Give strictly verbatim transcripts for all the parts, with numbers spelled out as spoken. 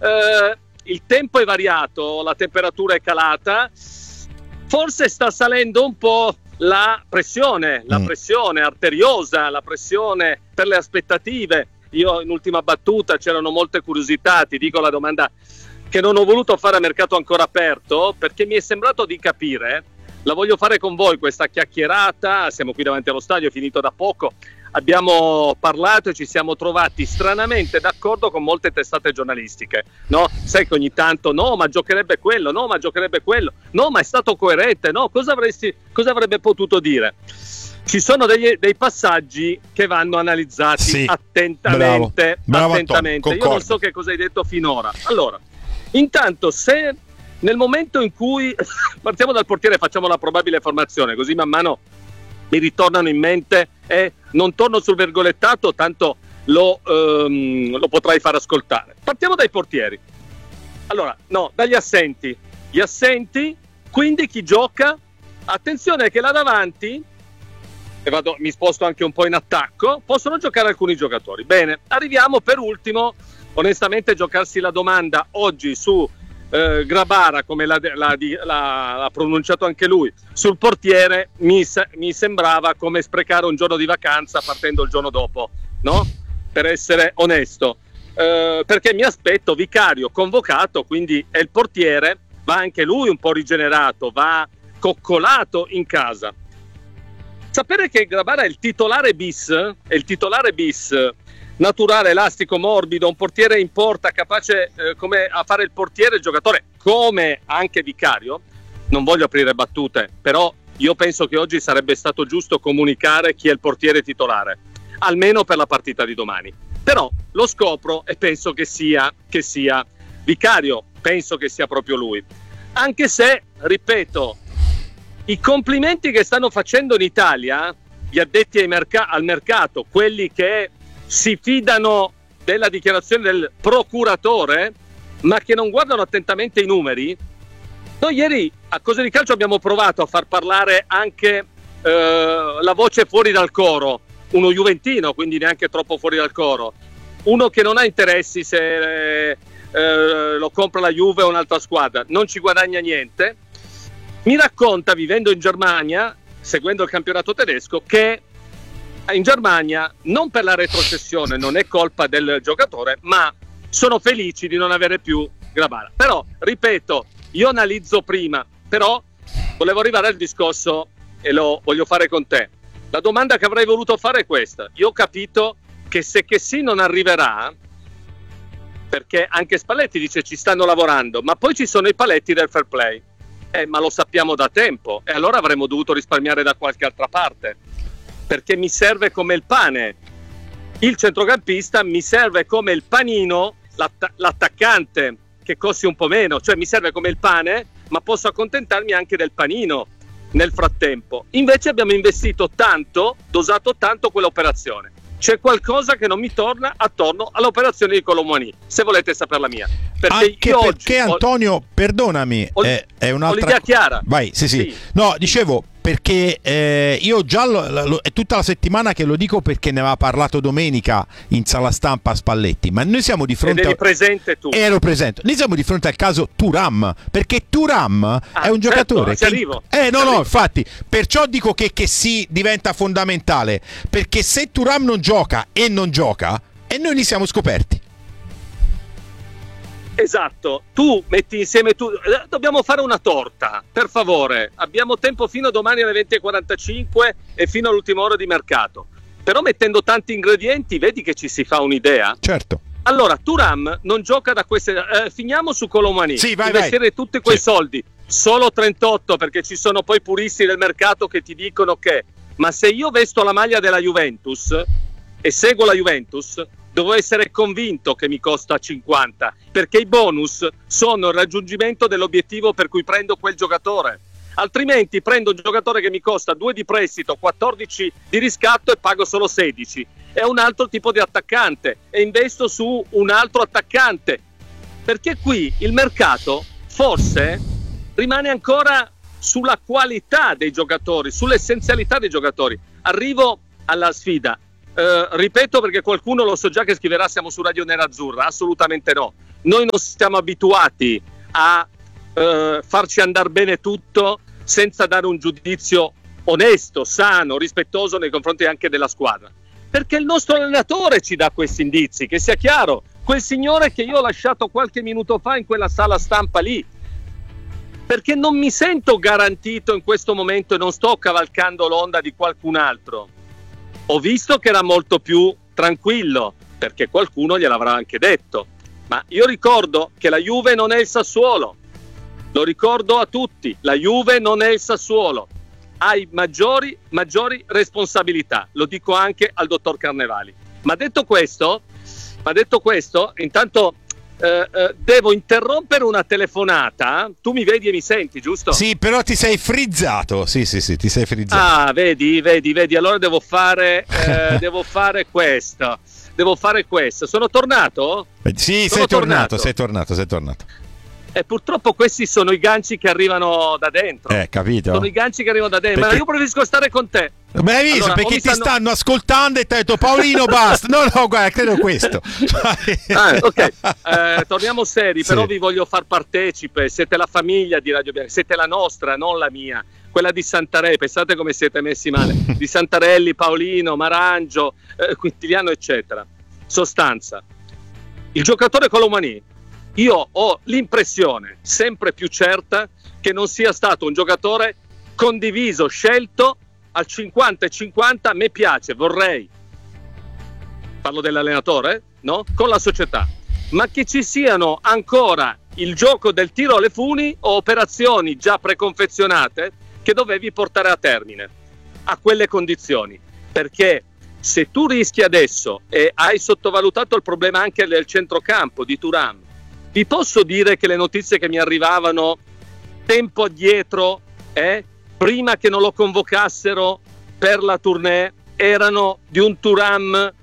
eh, il tempo è variato, la temperatura è calata, forse sta salendo un po' la pressione, la mm. pressione arteriosa, la pressione per le aspettative. Io in ultima battuta c'erano molte curiosità, ti dico la domanda che non ho voluto fare a mercato ancora aperto, perché mi è sembrato di capire, la voglio fare con voi questa chiacchierata, siamo qui davanti allo stadio, è finito da poco, abbiamo parlato e ci siamo trovati stranamente d'accordo con molte testate giornalistiche, no? Sai che ogni tanto no ma giocherebbe quello, no ma giocherebbe quello, no ma è stato coerente, no cosa avresti, cosa avrebbe potuto dire? Ci sono degli, dei passaggi che vanno analizzati sì, attentamente, bravo, bravo attentamente. Tom, io non so che cosa hai detto finora. Allora, intanto se nel momento in cui partiamo dal portiere, facciamo la probabile formazione, così man mano mi ritornano in mente e non torno sul virgolettato, tanto lo, ehm, lo potrai far ascoltare. Partiamo dai portieri. Allora, no, dagli assenti. Gli assenti, quindi chi gioca? Attenzione che là davanti, e vado, mi sposto anche un po' in attacco, possono giocare alcuni giocatori. Bene, arriviamo per ultimo, onestamente giocarsi la domanda oggi su eh, Grabara, come l'ha, l'ha, l'ha, l'ha pronunciato anche lui, sul portiere mi, mi sembrava come sprecare un giorno di vacanza partendo il giorno dopo, no? Per essere onesto, eh, perché mi aspetto Vicario convocato, quindi è il portiere, va anche lui un po' rigenerato, va coccolato in casa. Sapere che Grabara è il titolare bis, è il titolare bis, naturale, elastico, morbido, un portiere in porta, capace eh, come a fare il portiere, il giocatore, come anche Vicario, non voglio aprire battute, però io penso che oggi sarebbe stato giusto comunicare chi è il portiere titolare, almeno per la partita di domani. Però lo scopro e penso che sia, che sia Vicario, penso che sia proprio lui. Anche se, ripeto, i complimenti che stanno facendo in Italia gli addetti ai merc- al mercato, quelli che si fidano della dichiarazione del procuratore ma che non guardano attentamente i numeri. Noi ieri a Cose di Calcio abbiamo provato a far parlare anche eh, la voce fuori dal coro, uno juventino, quindi neanche troppo fuori dal coro, uno che non ha interessi se eh, eh, lo compra la Juve o un'altra squadra, non ci guadagna niente. Mi racconta, vivendo in Germania, seguendo il campionato tedesco, che in Germania non per la retrocessione, non è colpa del giocatore, ma sono felici di non avere più Grabara. Però, ripeto, io analizzo prima, però volevo arrivare al discorso e lo voglio fare con te. La domanda che avrei voluto fare è questa. Io ho capito che se Chessy non arriverà, perché anche Spalletti dice ci stanno lavorando, ma poi ci sono i paletti del fair play. Eh, ma lo sappiamo da tempo e allora avremmo dovuto risparmiare da qualche altra parte, perché mi serve come il pane il centrocampista, mi serve come il panino l'att- l'attaccante che costi un po' meno, cioè mi serve come il pane ma posso accontentarmi anche del panino nel frattempo. Invece abbiamo investito tanto, dosato tanto quell'operazione. C'è qualcosa che non mi torna attorno all'operazione di Kolo Muani, se volete sapere la mia. Perché Anche io perché oggi perdonami, ho, perdonami, ho, è, è un'altra... ho l'idea chiara. Vai, sì, sì. sì. No, dicevo, perché eh, io già lo, lo, è tutta la settimana che lo dico, perché ne aveva parlato domenica in sala stampa a Spalletti, ma noi siamo di fronte... Ed eri a... presente tu. Ero presente. Noi siamo di fronte al caso Thuram, perché Thuram ah, è un certo, giocatore ci che... arrivo. Eh no, ci no, arrivo. infatti, perciò dico che, che sì, diventa fondamentale, perché se Thuram non gioca e non gioca, e noi li siamo scoperti. Esatto, tu metti insieme tu, dobbiamo fare una torta, per favore, abbiamo tempo fino a domani alle venti e quarantacinque e fino all'ultima ora di mercato, però mettendo tanti ingredienti vedi che ci si fa un'idea. Certo. Allora, Thuram non gioca da queste, eh, finiamo su Kolo Muani, sì, vai, investire vai. tutti quei sì. soldi, solo trentotto, perché ci sono poi puristi del mercato che ti dicono che, ma se io vesto la maglia della Juventus e seguo la Juventus, devo essere convinto che mi costa cinquanta, perché i bonus sono il raggiungimento dell'obiettivo per cui prendo quel giocatore. Altrimenti prendo un giocatore che mi costa due di prestito, quattordici di riscatto e pago solo sedici. È un altro tipo di attaccante e investo su un altro attaccante, perché qui il mercato forse rimane ancora sulla qualità dei giocatori, sull'essenzialità dei giocatori. Arrivo alla sfida. eh, ripeto perché qualcuno lo so già che scriverà siamo su Radio Nerazzurra, assolutamente no. Noi non siamo abituati a eh, farci andare bene tutto senza dare un giudizio onesto, sano, rispettoso nei confronti anche della squadra. Perché il nostro allenatore ci dà questi indizi, che sia chiaro, quel signore che io ho lasciato qualche minuto fa in quella sala stampa lì, perché non mi sento garantito in questo momento e non sto cavalcando l'onda di qualcun altro. Ho visto che era molto più tranquillo, perché qualcuno gliel'avrà anche detto, ma io ricordo che la Juve non è il Sassuolo, lo ricordo a tutti, la Juve non è il Sassuolo, hai maggiori, maggiori responsabilità, lo dico anche al dottor Carnevali. Ma detto questo, ma detto questo, intanto eh, eh, devo interrompere una telefonata. Tu mi vedi e mi senti, giusto? Sì, però ti sei frizzato. Sì, sì, sì, ti sei frizzato. Ah, vedi, vedi, vedi. Allora devo fare, eh, devo fare questo. Devo fare questo. Sono tornato? Sì, Sono sei tornato, tornato, sei tornato, sei tornato. E purtroppo questi sono i ganci che arrivano da dentro. Eh, capito? Sono i ganci che arrivano da dentro. Perché... Ma io preferisco stare con te. Beh, hai visto, Allora, perché ti stanno... stanno ascoltando e ti ha detto Paolino basta. No, no, guarda, credo questo. Ah, ok, eh, torniamo seri, sì. Però vi voglio far partecipe. Siete la famiglia di Radio Bianca, siete la nostra, non la mia. Quella di Santarelli, pensate come siete messi male. Di Santarelli, Paolino, Marangio, eh, Quintiliano, eccetera. Sostanza. Il giocatore Colomani, io ho l'impressione sempre più certa che non sia stato un giocatore condiviso, scelto al cinquanta e cinquanta. A me piace, vorrei, parlo dell'allenatore, no? Con la società, ma che ci siano ancora il gioco del tiro alle funi o operazioni già preconfezionate che dovevi portare a termine a quelle condizioni, perché se tu rischi adesso e hai sottovalutato il problema anche del centrocampo di Thuram, vi posso dire che le notizie che mi arrivavano tempo addietro, eh, prima che non lo convocassero per la tournée, erano di un Thuram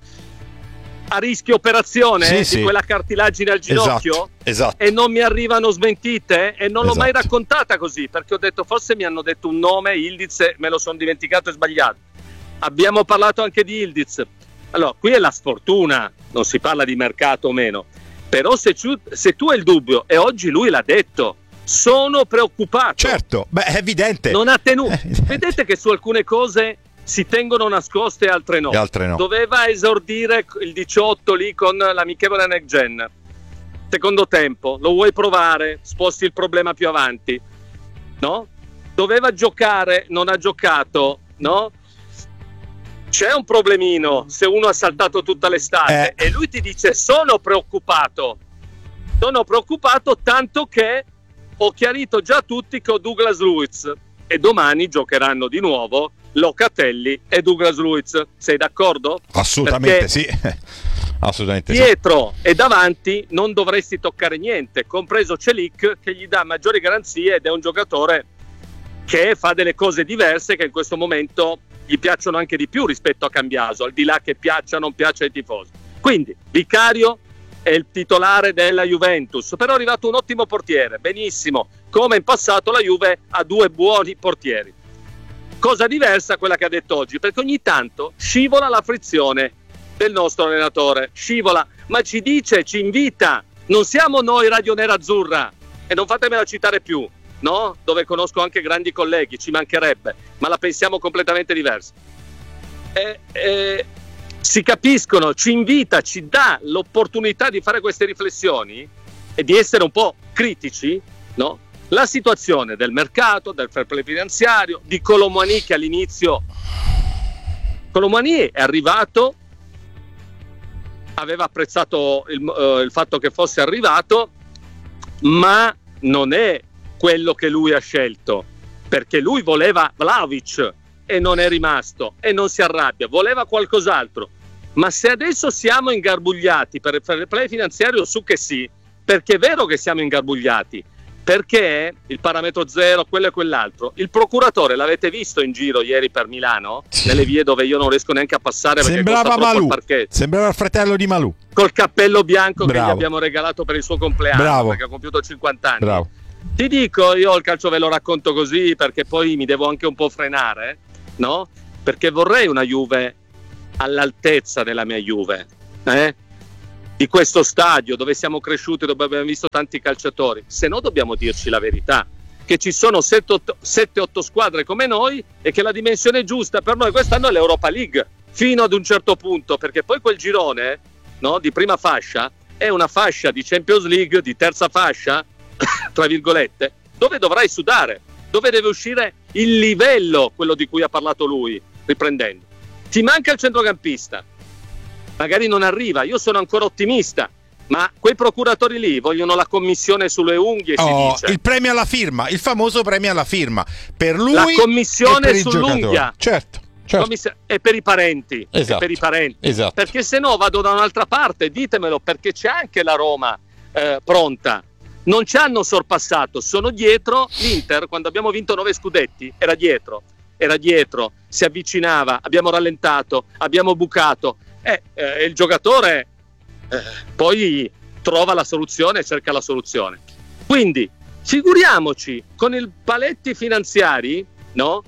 a rischio operazione, sì, eh, sì. di quella cartilagine al ginocchio, esatto, esatto. E non mi arrivano smentite e non l'ho esatto. mai raccontata così, perché ho detto forse mi hanno detto un nome, Ildiz, me lo sono dimenticato e sbagliato. Abbiamo parlato anche di Ildiz. Allora, qui è la sfortuna, non si parla di mercato o meno, però se, tu, se tu hai il dubbio, e oggi lui l'ha detto, sono preoccupato. Certo, beh, è evidente. Non ha tenuto. Vedete che su alcune cose si tengono nascoste e altre no. E altre no. Doveva esordire il diciotto lì con l'amichevole Next Gen. Secondo tempo, lo vuoi provare? Sposti il problema più avanti, no? Doveva giocare, non ha giocato, no? C'è un problemino se uno ha saltato tutta l'estate eh. e lui ti dice sono preoccupato. Sono preoccupato tanto che ho chiarito già a tutti che ho Douglas Luiz e domani giocheranno di nuovo Locatelli e Douglas Luiz. Sei d'accordo? Assolutamente Perché sì. Assolutamente dietro sì. E davanti non dovresti toccare niente, compreso Celik che gli dà maggiori garanzie ed è un giocatore che fa delle cose diverse che in questo momento gli piacciono anche di più rispetto a Cambiaso, al di là che piaccia o non piaccia ai tifosi. Quindi Vicario è il titolare della Juventus, però è arrivato un ottimo portiere, benissimo, come in passato la Juve ha due buoni portieri. Cosa diversa quella che ha detto oggi, perché ogni tanto scivola la frizione del nostro allenatore, scivola, ma ci dice, ci invita, non siamo noi Radio Nerazzurra, e non fatemela citare più, no? Dove conosco anche grandi colleghi, ci mancherebbe, ma la pensiamo completamente diversa. E, e, si capiscono, ci invita, ci dà l'opportunità di fare queste riflessioni e di essere un po' critici, no? La situazione del mercato, del fair play finanziario, di Colomani che all'inizio Colomani è arrivato, aveva apprezzato il, uh, il fatto che fosse arrivato, ma non è quello che lui ha scelto, perché lui voleva Vlahovic e non è rimasto e non si arrabbia, voleva qualcos'altro. Ma se adesso siamo ingarbugliati per il fair play finanziario, su che sì, perché è vero che siamo ingarbugliati, perché il parametro zero, quello e quell'altro, il procuratore l'avete visto in giro ieri per Milano, sì. Nelle vie dove io non riesco neanche a passare perché sembrava Malù, il parquet. Sembrava il fratello di Malù col cappello bianco. Bravo. Che gli abbiamo regalato per il suo compleanno. Bravo. Perché ha compiuto cinquanta anni. Bravo. Ti dico, io il calcio ve lo racconto così perché poi mi devo anche un po' frenare, no? Perché vorrei una Juve all'altezza della mia Juve, eh? di questo stadio dove siamo cresciuti, dove abbiamo visto tanti calciatori, se no dobbiamo dirci la verità, che ci sono sette otto squadre come noi e che la dimensione giusta per noi quest'anno è l'Europa League, fino ad un certo punto, perché poi quel girone, no, di prima fascia è una fascia di Champions League, di terza fascia, tra virgolette, dove dovrai sudare, dove deve uscire il livello, quello di cui ha parlato lui, riprendendo. Ti manca il centrocampista, magari non arriva, io sono ancora ottimista, ma quei procuratori lì vogliono la commissione sulle unghie, oh, si dice. Il premio alla firma, il famoso premio alla firma per lui, la commissione sull'unghia, certo, certo. Commiss- e per i parenti, esatto, e per i parenti. Esatto. Perché se no vado da un'altra parte, ditemelo, perché c'è anche la Roma eh, pronta, non ci hanno sorpassato, sono dietro. L'Inter quando abbiamo vinto nove scudetti era dietro, era dietro, si avvicinava, abbiamo rallentato, abbiamo bucato, e eh, eh, il giocatore Eh, poi trova la soluzione, cerca la soluzione. Quindi figuriamoci con i paletti finanziari, no?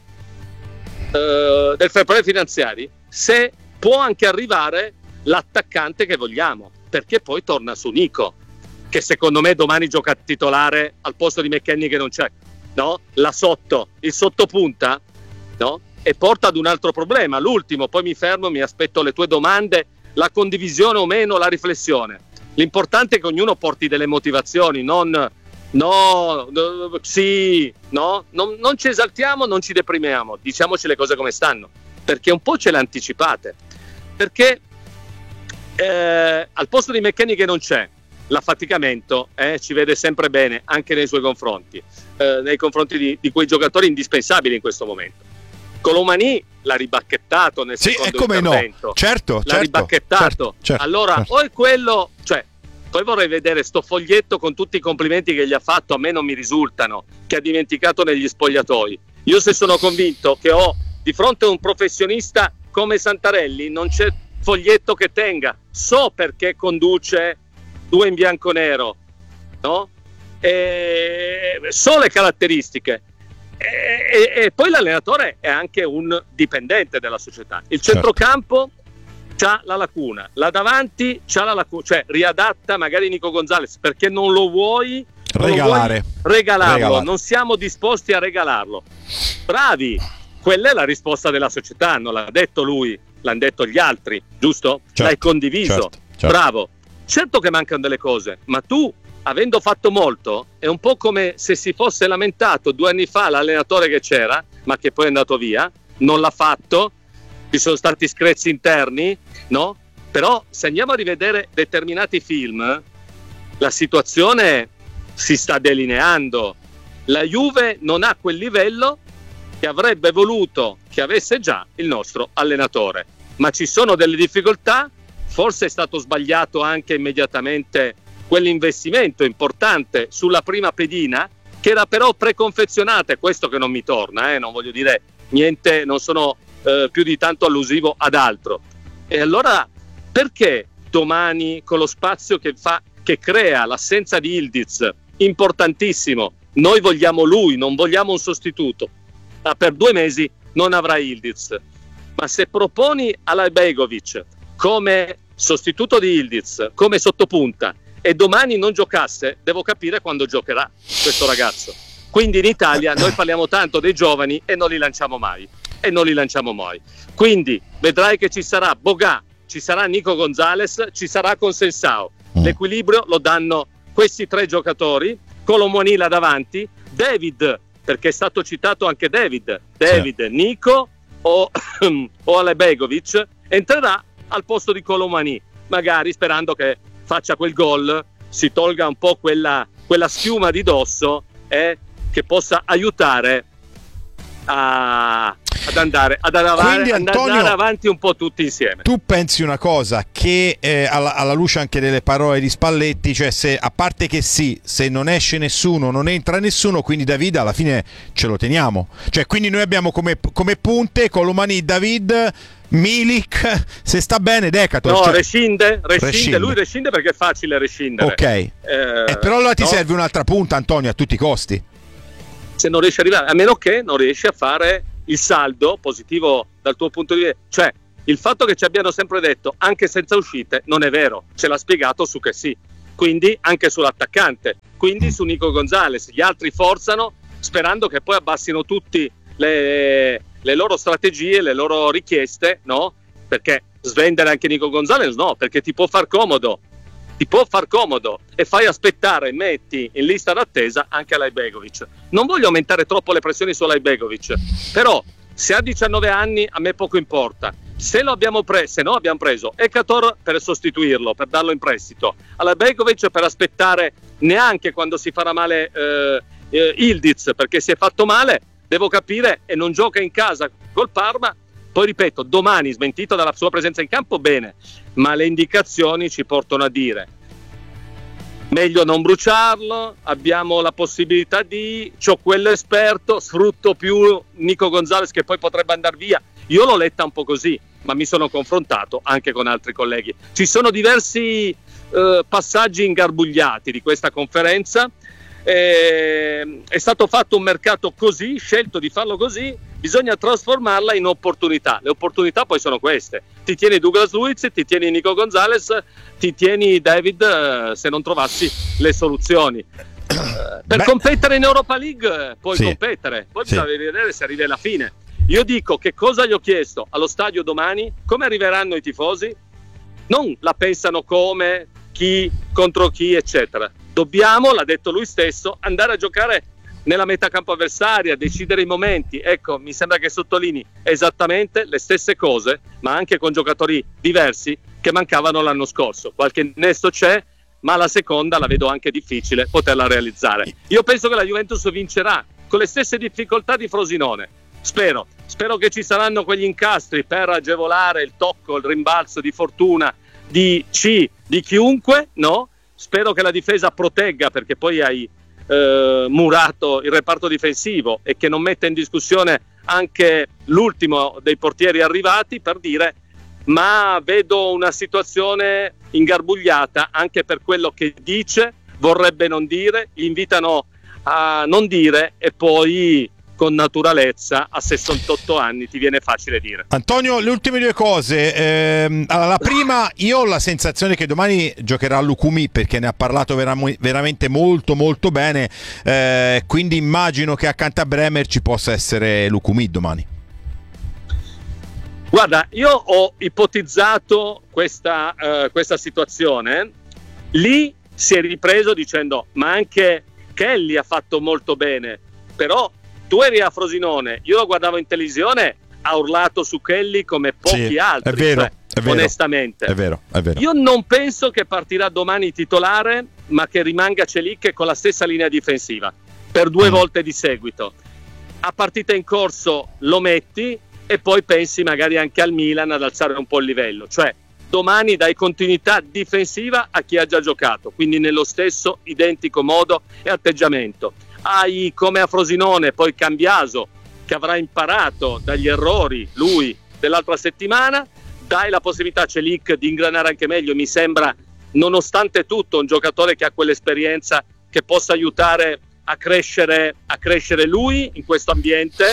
Eh, del fair play finanziari, se può anche arrivare l'attaccante che vogliamo, perché poi torna su Nico, che secondo me domani gioca titolare al posto di McKennie che non c'è, no? Là sotto, il sottopunta, no? E porta ad un altro problema, l'ultimo, poi mi fermo, mi aspetto le tue domande, la condivisione o meno, la riflessione. L'importante è che ognuno porti delle motivazioni, non no, no sì, no, non, non ci esaltiamo, non ci deprimiamo, diciamoci le cose come stanno, perché un po' ce le anticipate, perché eh, al posto di McKennie che non c'è, l'affaticamento eh, ci vede sempre bene anche nei suoi confronti, eh, nei confronti di, di quei giocatori indispensabili in questo momento. Colomani l'ha ribacchettato nel sì, secondo e come intervento, no, certo, l'ha certo, ribacchettato, certo, certo, allora certo. O è quello, cioè poi vorrei vedere sto foglietto con tutti i complimenti che gli ha fatto, a me non mi risultano, che ha dimenticato negli spogliatoi. Io se sono convinto che ho di fronte a un professionista come Santarelli, non c'è foglietto che tenga, so perché conduce due in bianco nero, no? E so le caratteristiche. E, e, e poi l'allenatore è anche un dipendente della società. Il centrocampo c'ha la lacuna, là davanti c'ha la lacuna, cioè riadatta magari Nico Gonzalez, perché non lo vuoi non regalare, lo vuoi regalarlo, regalare. Non siamo disposti a regalarlo. Bravi, quella è la risposta della società, non l'ha detto lui, l'hanno detto gli altri, giusto? Certo, l'hai condiviso, certo, certo. Bravo. Certo che mancano delle cose, ma tu, avendo fatto molto, è un po' come se si fosse lamentato due anni fa l'allenatore che c'era, ma che poi è andato via, non l'ha fatto, ci sono stati screzi interni, no? Però se andiamo a rivedere determinati film, la situazione si sta delineando. La Juve non ha quel livello che avrebbe voluto che avesse già il nostro allenatore, ma ci sono delle difficoltà, forse è stato sbagliato anche immediatamente quell'investimento importante sulla prima pedina, che era però preconfezionata, è questo che non mi torna, eh? Non voglio dire niente, non sono eh, più di tanto allusivo ad altro. E allora perché domani, con lo spazio che fa, che crea l'assenza di Ildiz, importantissimo, noi vogliamo lui, non vogliamo un sostituto, ah, per due mesi non avrà Ildiz, ma se proponi Alajbegovic come sostituto di Ildiz, come sottopunta, e domani non giocasse, devo capire quando giocherà questo ragazzo. Quindi in Italia noi parliamo tanto dei giovani e non li lanciamo mai, e non li lanciamo mai. Quindi vedrai che ci sarà Bogà, ci sarà Nico Gonzalez, ci sarà Consensao. L'equilibrio lo danno questi tre giocatori, Colomoni là davanti, David, perché è stato citato anche David, David, sì. Nico o, o Alajbegovic entrerà al posto di Colomani, magari sperando che faccia quel gol, si tolga un po' quella, quella schiuma di dosso, eh, che possa aiutare a, ad andare ad andare, Quindi, ad Antonio, andare avanti un po' tutti insieme. Tu pensi una cosa, che eh, alla, alla luce anche delle parole di Spalletti, cioè se a parte che sì, se non esce nessuno, non entra nessuno, quindi David alla fine ce lo teniamo. Cioè quindi noi abbiamo come, come punte Colomani, David, Milik, se sta bene Decatur. No, cioè... rescinde, rescinde, rescinde, lui rescinde perché è facile rescindere. Ok, eh, eh, però allora ti no? serve un'altra punta, Antonio, a tutti i costi. Se non riesci a arrivare, a meno che non riesci a fare il saldo positivo dal tuo punto di vista, cioè Il fatto che ci abbiano sempre detto anche senza uscite non è vero, ce l'ha spiegato su che sì, quindi anche sull'attaccante, quindi su Nico Gonzalez. Gli altri forzano sperando che poi abbassino tutti le, le loro strategie, le loro richieste, no? Perché svendere anche Nico Gonzalez no, perché ti può far comodo, ti può far comodo e fai aspettare, metti in lista d'attesa anche Alajbegovic. Non voglio aumentare troppo le pressioni su Alajbegovic, però se ha diciannove anni a me poco importa. Se lo abbiamo preso, se no abbiamo preso Ekator per sostituirlo, per darlo in prestito, Alajbegovic per aspettare neanche quando si farà male eh, eh, Ildiz, perché si è fatto male, devo capire, e non gioca in casa col Parma. Poi ripeto, domani smentito dalla sua presenza in campo, bene, ma le indicazioni ci portano a dire meglio non bruciarlo, abbiamo la possibilità di, c'ho quello esperto, sfrutto più Nico Gonzalez che poi potrebbe andare via. Io l'ho letta un po' così, ma mi sono confrontato anche con altri colleghi. Ci sono diversi eh, passaggi ingarbugliati di questa conferenza. Eh, è stato fatto un mercato così, scelto di farlo così, bisogna trasformarla in opportunità. Le opportunità poi sono queste: ti tieni Douglas Luiz, ti tieni Nico Gonzalez, ti tieni David eh, se non trovassi le soluzioni. Eh, per Beh. competere in Europa League puoi sì. competere, poi sì. bisogna vedere se arrivi alla fine. Io dico, che cosa gli ho chiesto allo stadio domani? Come arriveranno i tifosi? Non la pensano come, chi, contro chi, eccetera. Dobbiamo, l'ha detto lui stesso, andare a giocare nella metacampo avversaria, decidere i momenti. Ecco, mi sembra che sottolinei esattamente le stesse cose, ma anche con giocatori diversi che mancavano l'anno scorso. Qualche innesto c'è, ma la seconda la vedo anche difficile poterla realizzare. Io penso che la Juventus vincerà con le stesse difficoltà di Frosinone. Spero, spero che ci saranno quegli incastri per agevolare il tocco, il rimbalzo di fortuna di C, di chiunque, no? Spero che la difesa protegga, perché poi hai eh, murato il reparto difensivo, e che non metta in discussione anche l'ultimo dei portieri arrivati, per dire, ma vedo una situazione ingarbugliata anche per quello che dice, vorrebbe non dire, gli invitano a non dire e poi con naturalezza a sessantotto anni ti viene facile dire. Antonio, le ultime due cose. Eh, allora, la prima, io ho la sensazione che domani giocherà Lukumi, perché ne ha parlato vera- veramente molto molto bene, eh, quindi immagino che accanto a Bremer ci possa essere Lukumi domani. Guarda, io ho ipotizzato questa, uh, questa situazione, lì si è ripreso dicendo ma anche Kelly ha fatto molto bene, però tu eri a Frosinone, io lo guardavo in televisione, ha urlato su Kelly come pochi sì, altri, è vero, cioè, è vero, onestamente. È vero, è vero. Io non penso che partirà domani titolare, ma che rimanga Celik con la stessa linea difensiva, per due mm. volte di seguito. A partita in corso lo metti e poi pensi magari anche al Milan ad alzare un po' il livello. Cioè, domani dai continuità difensiva a chi ha già giocato, quindi nello stesso identico modo e atteggiamento. Hai come a Frosinone poi Cambiaso, che avrà imparato dagli errori lui dell'altra settimana, dai la possibilità a Celik di ingranare anche meglio. Mi sembra, nonostante tutto, un giocatore che ha quell'esperienza che possa aiutare a crescere, a crescere lui in questo ambiente,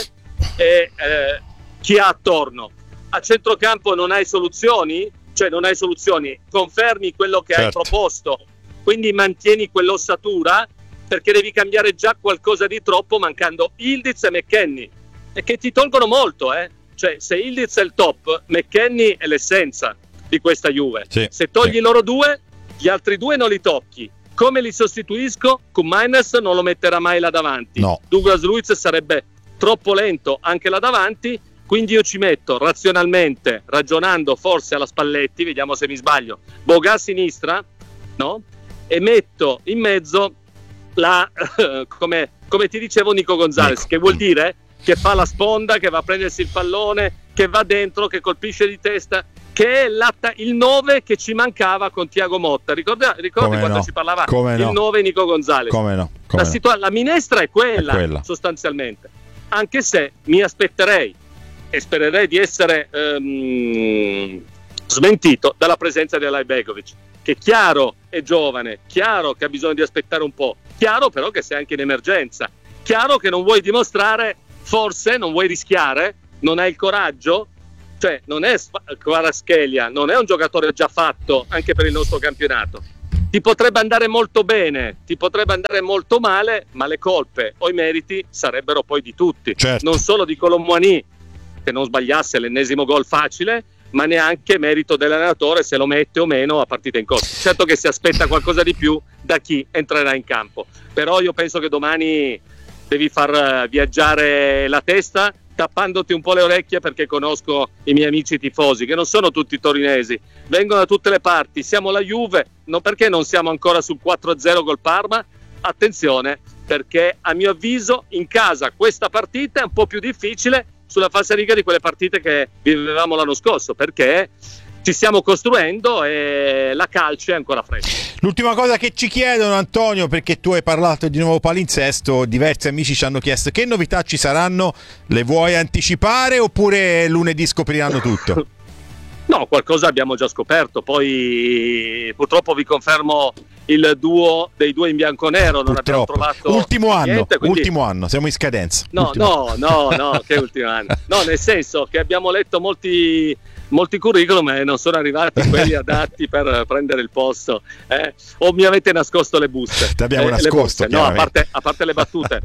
e eh, chi ha attorno. A centrocampo non hai soluzioni, cioè non hai soluzioni, confermi quello che certo. hai proposto, quindi mantieni quell'ossatura, perché devi cambiare già qualcosa di troppo mancando Ildiz e McKennie, e che ti tolgono molto, eh? Cioè, se Ildiz è il top, McKennie è l'essenza di questa Juve. Sì, se togli sì. loro due, gli altri due non li tocchi. Come li sostituisco? Koumainis non lo metterà mai là davanti. No. Douglas Luiz sarebbe troppo lento anche là davanti, quindi io ci metto razionalmente, ragionando forse alla Spalletti, vediamo se mi sbaglio, Boga a sinistra, no? E metto in mezzo la come, come ti dicevo Nico Gonzalez, ecco. Che vuol dire che fa la sponda, che va a prendersi il pallone, che va dentro, che colpisce di testa, che è il nove che ci mancava con Thiago Motta. Ricordi, ricordi quando no. si parlava come il no. nove Nico Gonzalez? Come no? Come la, situa- la minestra è quella, è quella sostanzialmente, anche se mi aspetterei e spererei di essere um, smentito dalla presenza di Alajbegovic, che chiaro è giovane, chiaro che ha bisogno di aspettare un po', chiaro però che sei anche in emergenza, chiaro che non vuoi dimostrare, forse non vuoi rischiare, non hai il coraggio cioè non è Kvaratskhelia, non è un giocatore già fatto anche per il nostro campionato. Ti potrebbe andare molto bene, ti potrebbe andare molto male, ma le colpe o i meriti sarebbero poi di tutti, certo. Non solo di Kolo Muani, che non sbagliasse l'ennesimo gol facile, ma neanche merito dell'allenatore se lo mette o meno a partita in corso. Certo che si aspetta qualcosa di più da chi entrerà in campo, però io penso che domani devi far viaggiare la testa tappandoti un po' le orecchie, perché conosco i miei amici tifosi che non sono tutti torinesi, vengono da tutte le parti. Siamo la Juve, no, perché non siamo ancora sul quattro a zero col Parma? Attenzione, perché a mio avviso in casa questa partita è un po' più difficile sulla falsariga di quelle partite che vivevamo l'anno scorso, perché ci stiamo costruendo e la calcio è ancora fresca. L'ultima cosa che ci chiedono, Antonio, perché tu hai parlato di nuovo palinsesto, diversi amici ci hanno chiesto che novità ci saranno, le vuoi anticipare oppure lunedì scopriranno tutto? No, qualcosa abbiamo già scoperto, poi purtroppo vi confermo il duo dei due in bianconero, non abbiamo trovato ultimo anno, niente, quindi... ultimo anno, siamo in scadenza. No, ultimo. no, no, no, che ultimo anno? No, nel senso che abbiamo letto molti molti curriculum e non sono arrivati quelli adatti per prendere il posto, eh? O mi avete nascosto le buste? Ti abbiamo eh, nascosto, no, a parte, a parte le battute.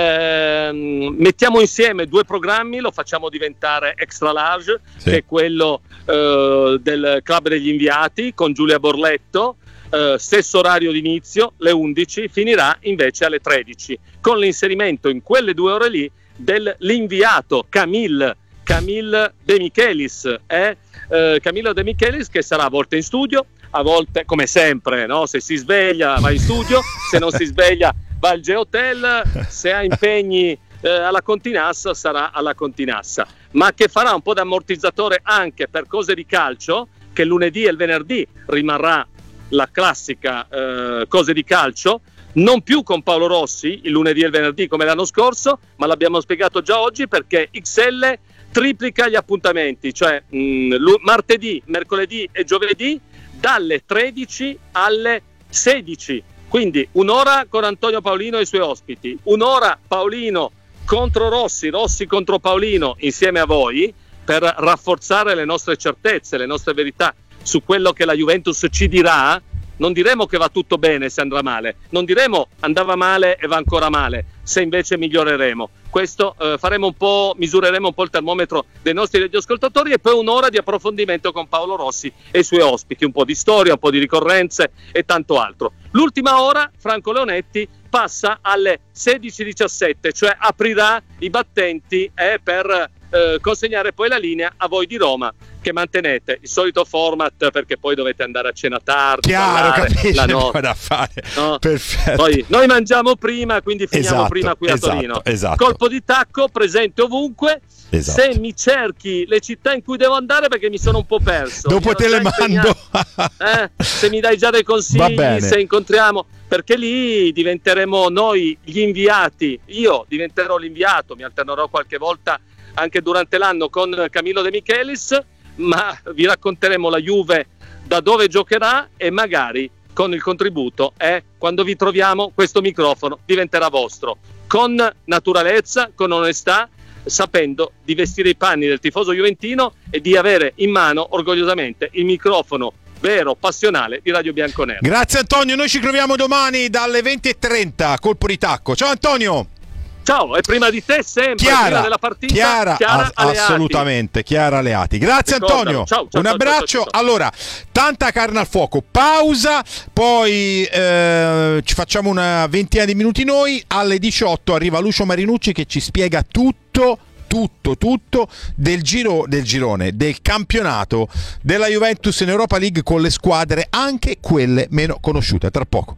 eh, mettiamo insieme due programmi, lo facciamo diventare extra large, sì. Che è quello eh, del Club degli Inviati con Giulia Borletto. Uh, stesso orario di inizio, le undici, finirà invece alle tredici, con l'inserimento in quelle due ore lì dell'inviato Camille Camille De Michelis, eh? uh, Camille De Michelis, che sarà a volte in studio, a volte come sempre, no? Se si sveglia va in studio, se non si sveglia va al Geotel, se ha impegni eh, alla Continassa sarà alla Continassa, ma che farà un po' da ammortizzatore anche per cose di calcio, che lunedì e il venerdì rimarrà la classica eh, cose di calcio, non più con Paolo Rossi il lunedì e il venerdì come l'anno scorso, ma l'abbiamo spiegato già oggi, perché X L triplica gli appuntamenti, cioè mh, martedì, mercoledì e giovedì dalle tredici alle sedici, quindi un'ora con Antonio Paolino e i suoi ospiti, un'ora Paolino contro Rossi, Rossi contro Paolino insieme a voi, per rafforzare le nostre certezze, le nostre verità su quello che la Juventus ci dirà. Non diremo che va tutto bene se andrà male, non diremo andava male e va ancora male se invece miglioreremo. Questo eh, faremo un po', misureremo un po' il termometro dei nostri radioascoltatori, e poi un'ora di approfondimento con Paolo Rossi e i suoi ospiti, un po' di storia, un po' di ricorrenze e tanto altro. L'ultima ora Franco Leonetti passa alle sedici e diciassette, cioè aprirà i battenti eh, per eh, consegnare poi la linea a voi di Roma, che mantenete il solito format, perché poi dovete andare a cena tardi. Chiaro, capisci, la notte da fare. No? Perfetto. Poi noi mangiamo prima, quindi finiamo esatto, prima qui a esatto, Torino. Esatto. Colpo di tacco, presente ovunque. Esatto. Se mi cerchi le città in cui devo andare, perché mi sono un po' perso. Dopo te le mando. eh? Se mi dai già dei consigli, se incontriamo, perché lì diventeremo noi gli inviati. Io diventerò l'inviato, mi alternerò qualche volta anche durante l'anno con Camillo De Michelis, ma vi racconteremo la Juve da dove giocherà, e magari con il contributo eh, quando vi troviamo questo microfono diventerà vostro, con naturalezza, con onestà, sapendo di vestire i panni del tifoso juventino e di avere in mano orgogliosamente il microfono vero, passionale di Radio Bianconero. Grazie Antonio, noi ci troviamo domani dalle venti e trenta, colpo di tacco. Ciao Antonio. Ciao, e prima di te sempre, Chiara, prima della partita, Chiara, Chiara a- assolutamente, Chiara Aleati. Grazie Ricordalo. Antonio, Ciao, ciao, un ciao, abbraccio. ciao, ciao, ciao. Allora, tanta carne al fuoco, pausa, poi eh, ci facciamo una ventina di minuti noi, alle diciotto arriva Lucio Marinucci che ci spiega tutto tutto, tutto del giro del girone, del campionato della Juventus in Europa League, con le squadre anche quelle meno conosciute. Tra poco.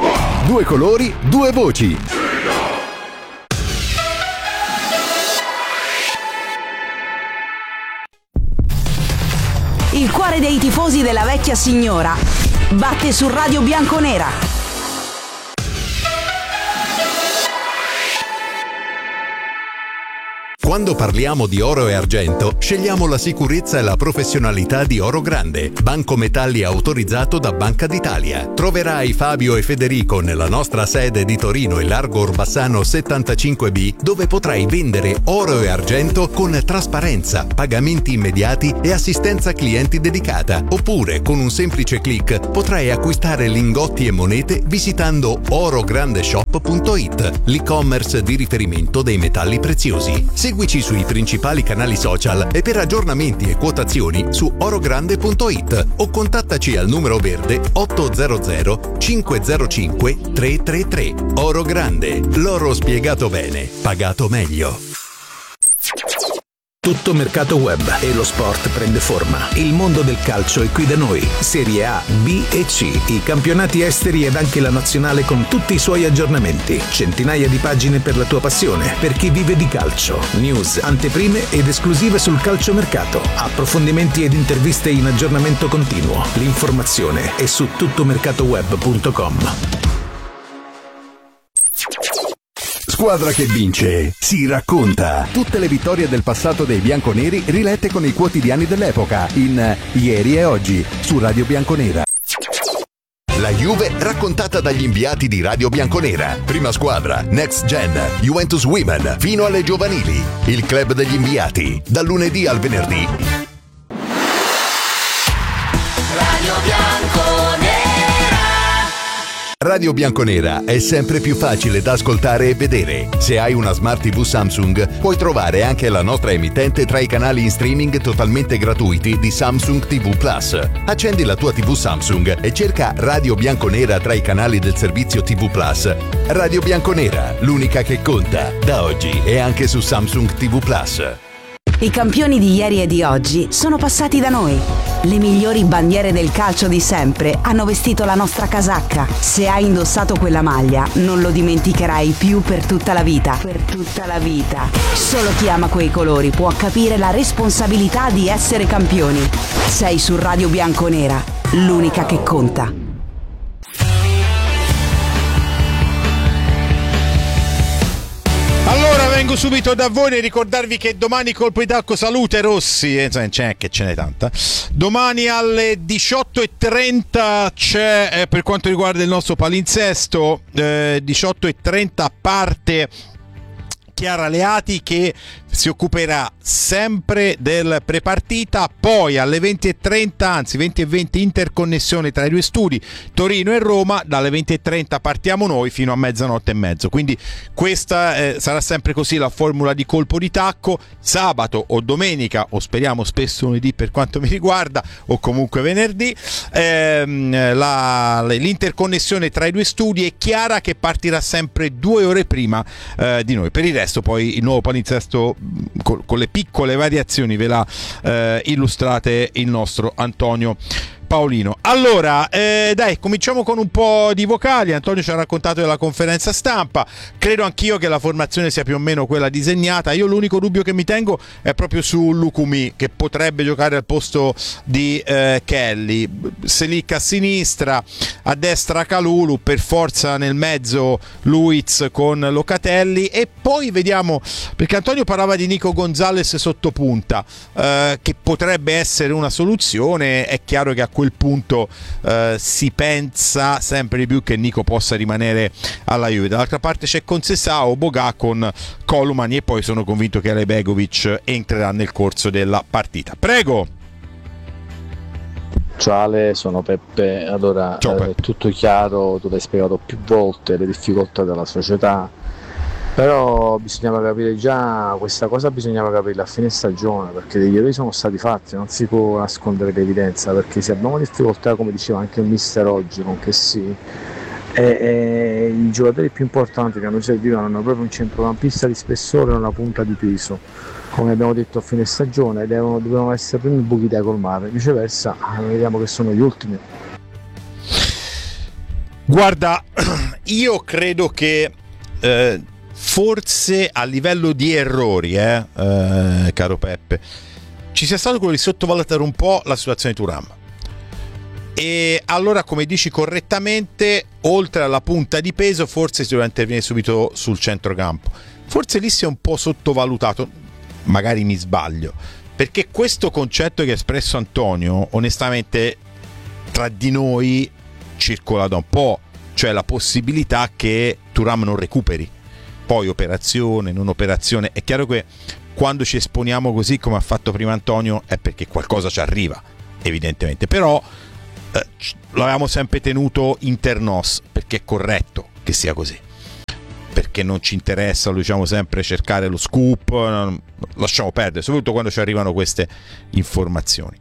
Due colori, due voci. Il cuore dei tifosi della vecchia signora batte su Radio Bianconera. Quando parliamo di oro e argento, scegliamo la sicurezza e la professionalità di Oro Grande, banco metalli autorizzato da Banca d'Italia. Troverai Fabio e Federico nella nostra sede di Torino in Largo Orbassano settantacinque B, dove potrai vendere oro e argento con trasparenza, pagamenti immediati e assistenza clienti dedicata. Oppure, con un semplice click, potrai acquistare lingotti e monete visitando orograndeshop punto it, l'e-commerce di riferimento dei metalli preziosi. Seguici sui principali canali social e per aggiornamenti e quotazioni su orogrande punto it o contattaci al numero verde ottocento cinquecentocinque trecentotrentatré. Oro Grande, l'oro spiegato bene, pagato meglio. Tutto mercato web e lo sport prende forma. Il mondo del calcio è qui da noi. Serie A, B e C, i campionati esteri ed anche la nazionale con tutti i suoi aggiornamenti. Centinaia di pagine per la tua passione, per chi vive di calcio. News, anteprime ed esclusive sul calciomercato. Approfondimenti ed interviste in aggiornamento continuo. L'informazione è su tuttomercatoweb punto com. Squadra che vince si racconta. Tutte le vittorie del passato dei bianconeri rilette con i quotidiani dell'epoca in Ieri e Oggi su Radio Bianconera. La Juve raccontata dagli inviati di Radio Bianconera. Prima squadra, Next Gen, Juventus Women, fino alle giovanili. Il club degli inviati, dal lunedì al venerdì. Radio Bianconera. Radio Bianconera è sempre più facile da ascoltare e vedere. Se hai una Smart tivù Samsung, puoi trovare anche la nostra emittente tra i canali in streaming totalmente gratuiti di Samsung tivù Plus. Accendi la tua tivù Samsung e cerca Radio Bianconera tra i canali del servizio tivù Plus. Radio Bianconera, l'unica che conta, da oggi e anche su Samsung tivù Plus. I campioni di ieri e di oggi sono passati da noi. Le migliori bandiere del calcio di sempre hanno vestito la nostra casacca. Se hai indossato quella maglia, non lo dimenticherai più per tutta la vita. Per tutta la vita. Solo chi ama quei colori può capire la responsabilità di essere campioni. Sei su Radio Bianconera, l'unica che conta. Allora vengo subito da voi nel ricordarvi che domani colpo di tacco Salute Rossi, eh, c'è che ce n'è tanta. Domani alle diciotto e trenta c'è eh, per quanto riguarda il nostro palinsesto, eh, diciotto e trenta parte Chiara Leati che si occuperà sempre del prepartita, poi alle venti e trenta, anzi venti e venti interconnessione tra i due studi Torino e Roma, dalle venti e trenta partiamo noi fino a mezzanotte e mezzo, quindi questa eh, sarà sempre così la formula di colpo di tacco, sabato o domenica o speriamo spesso lunedì per quanto mi riguarda o comunque venerdì, ehm, la, l'interconnessione tra i due studi è Chiara che partirà sempre due ore prima eh, di noi, per il resto poi il nuovo palinsesto con, con le piccole variazioni ve l'ha eh, illustrate il nostro Antonio Paolino. Allora, eh, dai, cominciamo con un po' di vocali. Antonio ci ha raccontato della conferenza stampa. Credo anch'io che la formazione sia più o meno quella disegnata. Io l'unico dubbio che mi tengo è proprio su Lukumi, che potrebbe giocare al posto di eh, Kelly. Selic a sinistra, a destra Kalulu, per forza nel mezzo Luiz con Locatelli, e poi vediamo, perché Antonio parlava di Nico Gonzalez sotto punta, eh, che potrebbe essere una soluzione. È chiaro che a quel punto eh, si pensa sempre di più che Nico possa rimanere alla Juve. Dall'altra parte c'è Conceição, Bogà con Colomani, e poi sono convinto che Ale Begovic entrerà nel corso della partita. Prego. Ciao Ale, sono Peppe. Allora, Ciao, Peppe. È tutto chiaro, tu l'hai spiegato più volte, le difficoltà della società, però bisognava capire già questa cosa, bisognava capirla a fine stagione, perché degli errori sono stati fatti, non si può nascondere l'evidenza, perché se abbiamo difficoltà, come diceva anche il mister oggi con che sì, e, e i giocatori più importanti che a noi servivano hanno proprio un centrocampista di spessore e una punta di peso, come abbiamo detto a fine stagione, devono, dovevano essere primi buchi da colmare, viceversa vediamo che sono gli ultimi. Guarda, io credo che eh, forse a livello di errori, eh, eh, caro Peppe, ci sia stato quello di sottovalutare un po' la situazione di Thuram. E allora, come dici correttamente, oltre alla punta di peso, forse si doveva intervenire subito sul centrocampo. Forse lì si è un po' sottovalutato. magari mi sbaglio, perché questo concetto che ha espresso Antonio onestamente tra di noi circola da un po', cioè la possibilità che Thuram non recuperi, poi operazione, non operazione. È chiaro che quando ci esponiamo così come ha fatto prima Antonio è perché qualcosa ci arriva, evidentemente, però eh, l'avevamo sempre tenuto inter nos, perché è corretto che sia così, perché non ci interessa, lo diciamo sempre, cercare lo scoop, non, lasciamo perdere, soprattutto quando ci arrivano queste informazioni.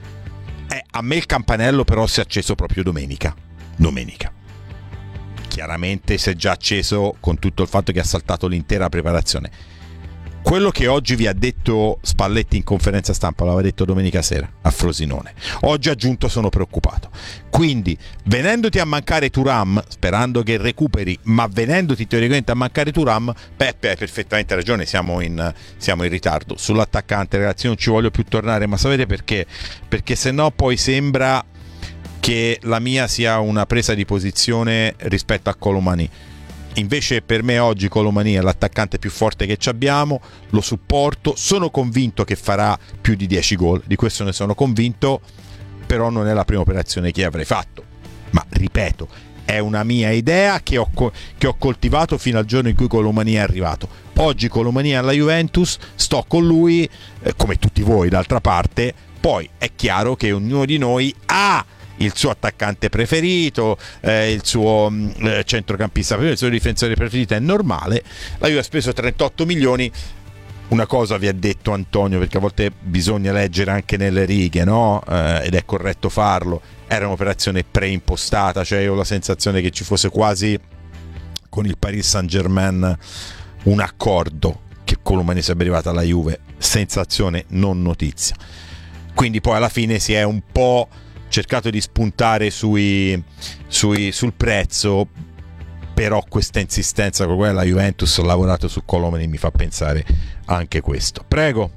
Eh, a me il campanello però si è acceso proprio domenica domenica chiaramente si è già acceso con tutto il fatto che ha saltato l'intera preparazione. Quello che oggi vi ha detto Spalletti in conferenza stampa l'aveva detto domenica sera a Frosinone. Oggi ha aggiunto sono preoccupato. Quindi venendoti a mancare Thuram, sperando che recuperi, ma venendoti teoricamente a mancare Thuram, Peppe hai perfettamente ragione, siamo in, siamo in ritardo. Sull'attaccante ragazzi non ci voglio più tornare, ma sapete perché? Perché sennò poi sembra che la mia sia una presa di posizione rispetto a Colomani. Invece per me oggi Colomani è l'attaccante più forte che abbiamo, lo supporto, sono convinto che farà più di dieci gol, di questo ne sono convinto, però non è la prima operazione che avrei fatto, ma ripeto, è una mia idea che ho, che ho coltivato fino al giorno in cui Colomani è arrivato. Oggi Colomani è alla Juventus, sto con lui, eh, come tutti voi d'altra parte, poi è chiaro che ognuno di noi ha il suo attaccante preferito, eh, il suo eh, centrocampista preferito, il suo difensore preferito, è normale. La Juve ha speso trentotto milioni. Una cosa vi ha detto Antonio, perché a volte bisogna leggere anche nelle righe, no? Eh, ed è corretto farlo. Era un'operazione preimpostata, cioè io ho la sensazione che ci fosse quasi con il Paris Saint-Germain un accordo che Colomani sarebbe arrivato alla Juve, sensazione non notizia. Quindi poi alla fine si è un po' cercato di spuntare sui, sui, sul prezzo, però questa insistenza con quella Juventus ha lavorato su Colomani mi fa pensare anche questo. Prego.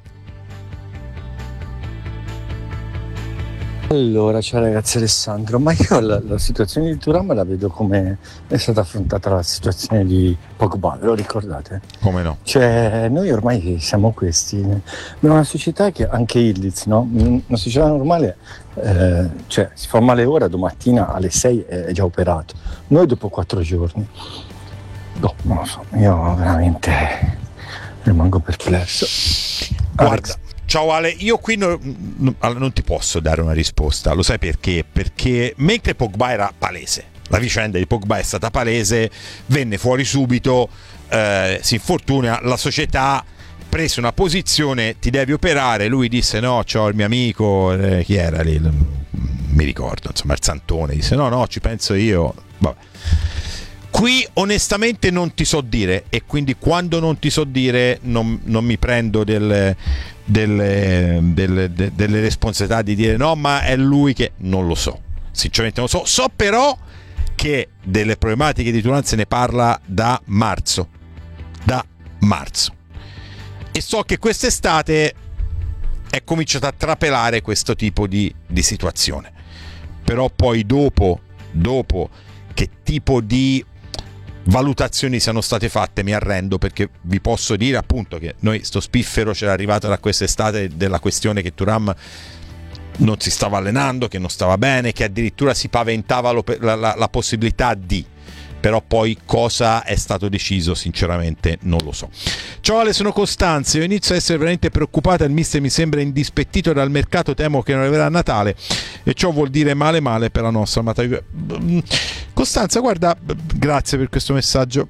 Allora, ciao ragazzi, Alessandro, ma io la, la situazione di Thuram la vedo come è stata affrontata la situazione di Pogba, lo ricordate? Come no? Cioè, noi ormai siamo questi, abbiamo una società che anche Ildiz, no? Una società normale, eh, cioè si fa male ora, domattina alle sei è già operato, noi dopo quattro giorni. No, non lo so, io veramente rimango perplesso. Guarda. Alex. Ciao Ale, io qui no, no, non ti posso dare una risposta, lo sai perché? Perché mentre Pogba era palese, la vicenda di Pogba è stata palese, venne fuori subito, eh, si infortuna, la società prese una posizione, ti devi operare, lui disse no, c'ho il mio amico, eh, chi era lì? Mi ricordo, insomma il Santone, disse no, no, ci penso io, vabbè. Qui onestamente non ti so dire, e quindi quando non ti so dire non, non mi prendo delle, delle, delle, de, delle responsabilità di dire no, ma è lui che... Non lo so, sinceramente non lo so. So però che delle problematiche di Thuram se ne parla da marzo, da marzo. E so che quest'estate è cominciato a trapelare questo tipo di, di situazione. Però poi dopo, dopo che tipo di valutazioni siano state fatte mi arrendo, perché vi posso dire appunto che noi sto spiffero c'era arrivato da quest'estate della questione che Thuram non si stava allenando, che non stava bene, che addirittura si paventava la, la, la possibilità di, però poi cosa è stato deciso sinceramente non lo so. Ciao Ale, sono Costanzo, io inizio a essere veramente preoccupata, il mister mi sembra indispettito dal mercato, temo che non arriverà a Natale e ciò vuol dire male male per la nostra amata Juve. Costanza, guarda, grazie per questo messaggio.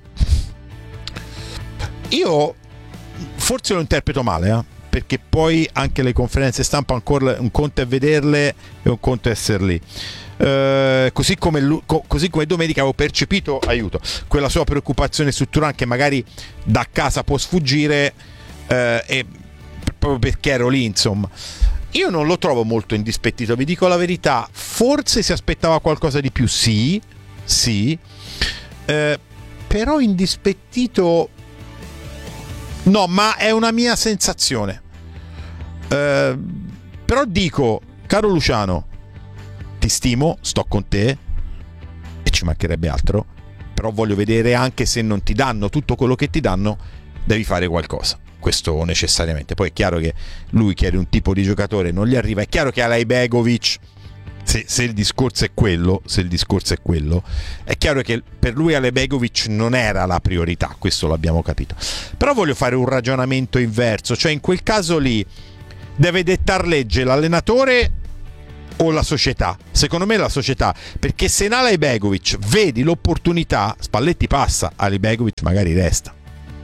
Io forse lo interpreto male, eh? Perché poi anche le conferenze stampa ancora un conto è vederle e un conto è essere lì. Uh, così, come, co- così come domenica avevo percepito, aiuto, quella sua preoccupazione su Thuram che magari da casa può sfuggire, uh, e proprio perché ero lì, insomma. Io non lo trovo molto indispettito, vi dico la verità. Forse si aspettava qualcosa di più, sì, sì, uh, però indispettito no, ma è una mia sensazione. Uh, però dico, caro Luciano, ti stimo, sto con te e ci mancherebbe altro, però voglio vedere, anche se non ti danno tutto quello che ti danno, devi fare qualcosa. Questo necessariamente. Poi è chiaro che lui chiede un tipo di giocatore, non gli arriva. È chiaro che Alejbegovic, se, se il discorso è quello, se il discorso è quello, è chiaro che per lui Alejbegovic non era la priorità, questo l'abbiamo capito. Però voglio fare un ragionamento inverso, cioè in quel caso lì deve dettar legge l'allenatore o la società? Secondo me la società, perché se in Alejbegovic vedi l'opportunità, Spalletti passa, Alejbegovic magari resta.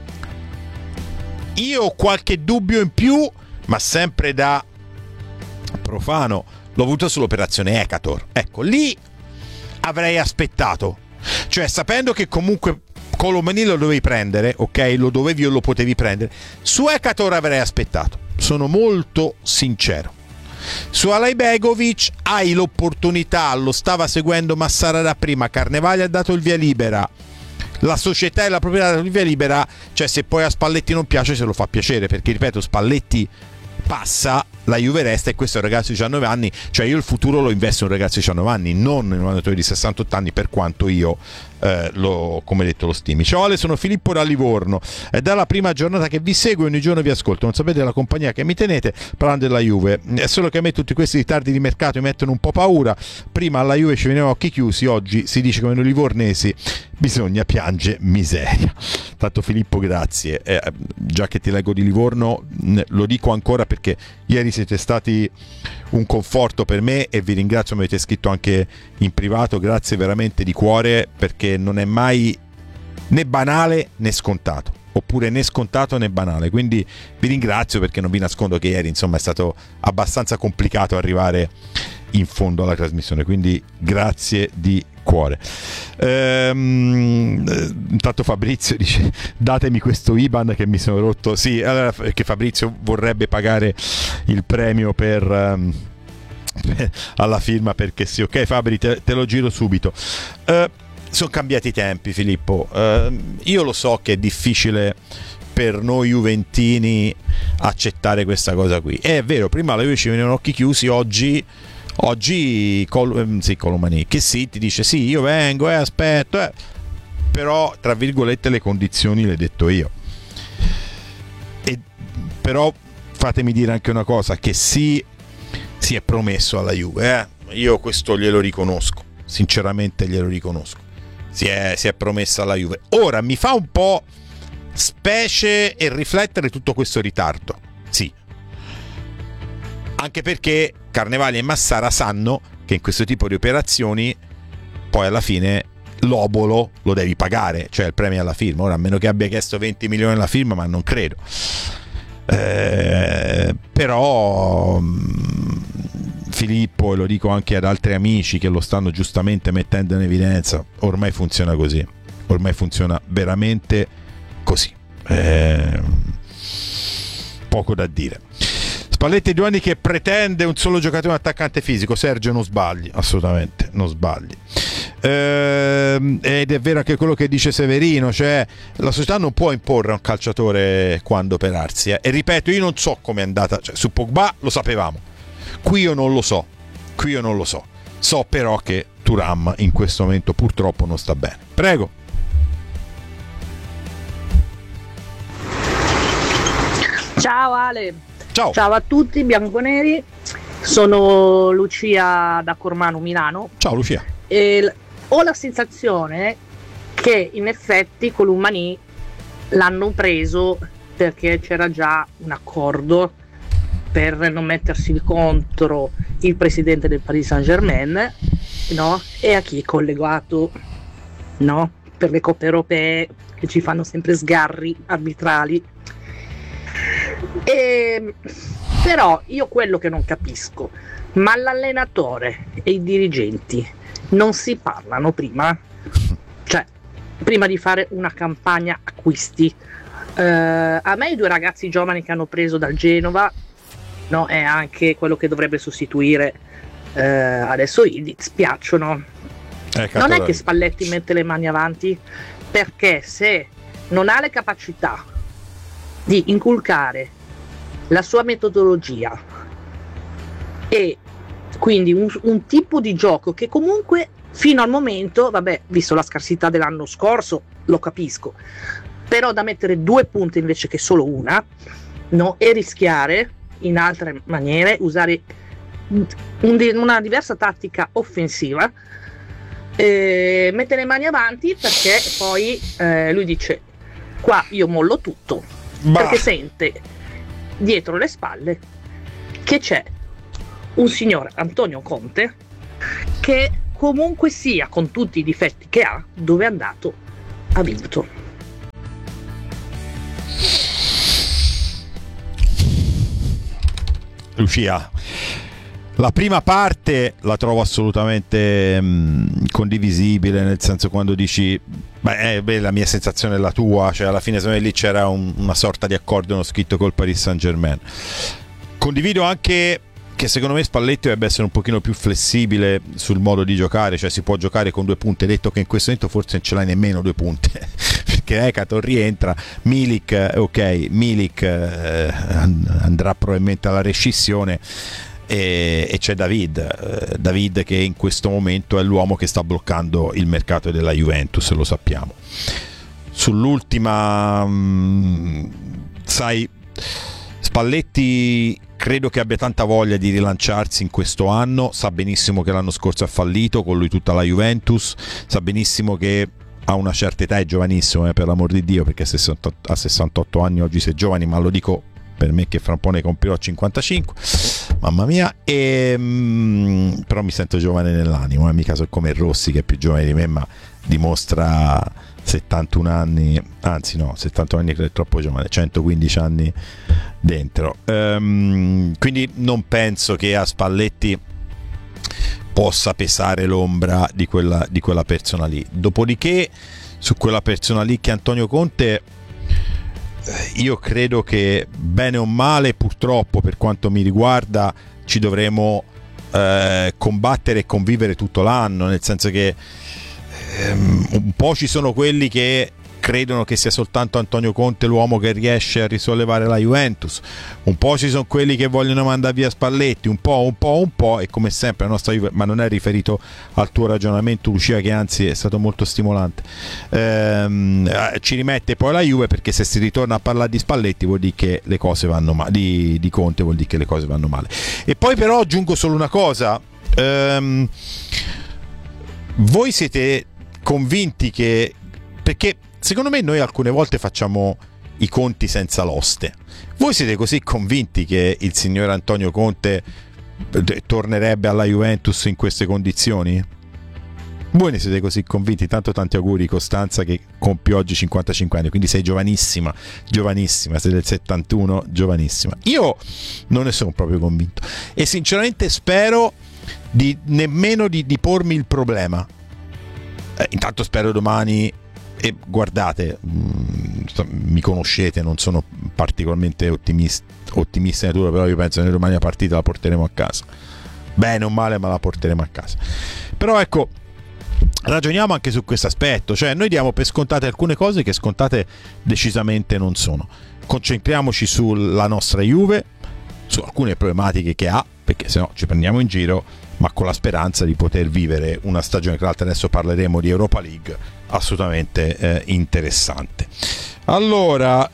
Io ho qualche dubbio in più, ma sempre da profano, l'ho avuto sull'operazione Ekator. Ecco, lì avrei aspettato, cioè sapendo che comunque Colomani lo dovevi prendere, ok, lo dovevi o lo potevi prendere, su Ekator avrei aspettato, sono molto sincero. Su Alejbegovic hai l'opportunità, lo stava seguendo Massara da prima, Carnevali ha dato il via libera, la società e la proprietà del via libera, cioè se poi a Spalletti non piace se lo fa piacere, perché ripeto, Spalletti passa, la Juve resta e questo è un ragazzo di diciannove anni, cioè io il futuro lo investo in un ragazzo di diciannove anni, non in un allenatore di sessantotto anni, per quanto io eh, lo, come detto, lo stimi. Ciao Ale, sono Filippo da Livorno, è dalla prima giornata che vi seguo e ogni giorno vi ascolto, non sapete la compagnia che mi tenete parlando della Juve, è solo che a me tutti questi ritardi di mercato mi mettono un po' paura. Prima alla Juve ci venivano occhi chiusi, oggi si dice come noi livornesi bisogna piangere miseria. Tanto Filippo, grazie, eh, già che ti leggo di Livorno lo dico ancora perché ieri siete stati un conforto per me e vi ringrazio, mi avete scritto anche in privato, grazie veramente di cuore, perché non è mai né banale né scontato, oppure né scontato né banale, quindi vi ringrazio, perché non vi nascondo che ieri insomma è stato abbastanza complicato arrivare in fondo alla trasmissione, quindi grazie di cuore. Ehm, intanto Fabrizio dice datemi questo I B A N che mi sono rotto, sì, allora, perché Fabrizio vorrebbe pagare il premio per um, alla firma, perché sì, ok Fabri, te, te lo giro subito. Uh, sono cambiati i tempi, Filippo, uh, io lo so che è difficile per noi juventini accettare questa cosa qui, è vero, prima la Juve ci venivano occhi chiusi, oggi Oggi Col- sì, Colomani che sì, ti dice sì, io vengo, eh, aspetto, eh. Però tra virgolette le condizioni le ho detto io. E, però fatemi dire anche una cosa, che sì, si è promesso alla Juve, eh. Io questo glielo riconosco, sinceramente glielo riconosco, si è, si è promessa alla Juve. Ora mi fa un po' specie e riflettere tutto questo ritardo, sì, anche perché Carnevali e Massara sanno che in questo tipo di operazioni poi alla fine l'obolo lo devi pagare, cioè il premio alla firma. Ora, a meno che abbia chiesto venti milioni alla firma, ma non credo, eh, però mh, Filippo, e lo dico anche ad altri amici che lo stanno giustamente mettendo in evidenza, ormai funziona così, ormai funziona veramente così, eh, poco da dire. Spalletti due anni che pretende un solo giocatore, un attaccante fisico. Sergio, non sbagli, assolutamente non sbagli. Ehm, ed è vero anche quello che dice Severino, cioè la società non può imporre a un calciatore quando operarsi, eh. E ripeto, io non so com'è andata, cioè, su Pogba lo sapevamo, qui io non lo so, qui io non lo so. So però che Thuram in questo momento purtroppo non sta bene. Prego. Ciao Ale. Ciao. Ciao a tutti bianconeri, sono Lucia da Cormano, Milano. Ciao Lucia. E l- ho la sensazione che in effetti Colomani l'hanno preso perché c'era già un accordo per non mettersi contro il presidente del Paris Saint-Germain, no? E a chi è collegato, no? Per le coppe europee che ci fanno sempre sgarri arbitrali. E, però io quello che non capisco, ma l'allenatore e i dirigenti non si parlano prima? Cioè, prima di fare una campagna acquisti, eh, a me i due ragazzi giovani che hanno preso dal Genova, no, è anche quello che dovrebbe sostituire eh, adesso Ildiz, piacciono. Eh, non è che Spalletti mette le mani avanti, perché se non ha le capacità di inculcare la sua metodologia e quindi un, un tipo di gioco che comunque fino al momento, vabbè, visto la scarsità dell'anno scorso, lo capisco, però da mettere due punte invece che solo una, no? E rischiare in altre maniere, usare un, una diversa tattica offensiva, eh, mettere le mani avanti, perché poi eh, lui dice qua io mollo tutto, bah. Perché sente dietro le spalle che c'è un signor Antonio Conte che comunque sia, con tutti i difetti che ha, dove è andato ha vinto. Lucia, la prima parte la trovo assolutamente mh, condivisibile, nel senso, quando dici beh, eh, beh, la mia sensazione è la tua, cioè alla fine secondo me lì c'era un, una sorta di accordo non scritto col Paris Saint-Germain. Condivido anche che secondo me Spalletti dovrebbe essere un pochino più flessibile sul modo di giocare, cioè si può giocare con due punte, detto che in questo momento forse non ce l'hai nemmeno due punte perché Ekator rientra, Milik ok, Milik eh, andrà probabilmente alla rescissione e, e c'è David eh, David che in questo momento è l'uomo che sta bloccando il mercato della Juventus, lo sappiamo. Sull'ultima mh, sai, Spalletti credo che abbia tanta voglia di rilanciarsi in questo anno, sa benissimo che l'anno scorso ha fallito, con lui tutta la Juventus, sa benissimo che a una certa età, è giovanissimo eh, per l'amor di Dio, perché a sessantotto anni oggi sei giovani, ma lo dico per me che fra un po' ne compirò cinquantacinque, mamma mia, e, mh, però mi sento giovane nell'animo, eh, mica so come Rossi che è più giovane di me, ma dimostra settantuno anni, anzi no, settantuno anni credo è troppo giovane, centoquindici anni dentro, um, quindi non penso che a Spalletti possa pesare l'ombra di quella, di quella persona lì. Dopodiché su quella persona lì che è Antonio Conte, io credo che bene o male, purtroppo per quanto mi riguarda, ci dovremo eh, combattere e convivere tutto l'anno, nel senso che ehm, un po' ci sono quelli che credono che sia soltanto Antonio Conte l'uomo che riesce a risollevare la Juventus, un po' ci sono quelli che vogliono mandare via Spalletti, un po', un po', un po', e come sempre la nostra Juve, ma non è riferito al tuo ragionamento Lucia, che anzi è stato molto stimolante, ehm, ci rimette poi la Juve, perché se si ritorna a parlare di Spalletti vuol dire che le cose vanno male, di, di Conte vuol dire che le cose vanno male. E poi però aggiungo solo una cosa, ehm, voi siete convinti che, perché secondo me noi alcune volte facciamo i conti senza l'oste, voi siete così convinti che il signor Antonio Conte tornerebbe alla Juventus in queste condizioni? Voi ne siete così convinti? Tanto tanti auguri Costanza, che compie oggi cinquantacinque anni, quindi sei giovanissima, giovanissima, sei del settantuno, giovanissima. Io non ne sono proprio convinto e sinceramente spero di nemmeno di, di pormi il problema. Eh, intanto spero domani. E guardate, mh, mi conoscete, non sono particolarmente ottimista, ottimista in natura, però io penso che domani la partita la porteremo a casa, bene o male, ma la porteremo a casa. Però ecco, ragioniamo anche su questo aspetto, cioè noi diamo per scontate alcune cose che scontate decisamente non sono. Concentriamoci sulla nostra Juve, su alcune problematiche che ha, perché sennò ci prendiamo in giro, ma con la speranza di poter vivere una stagione, che l'altra adesso parleremo di Europa League, assolutamente eh, interessante. Allora,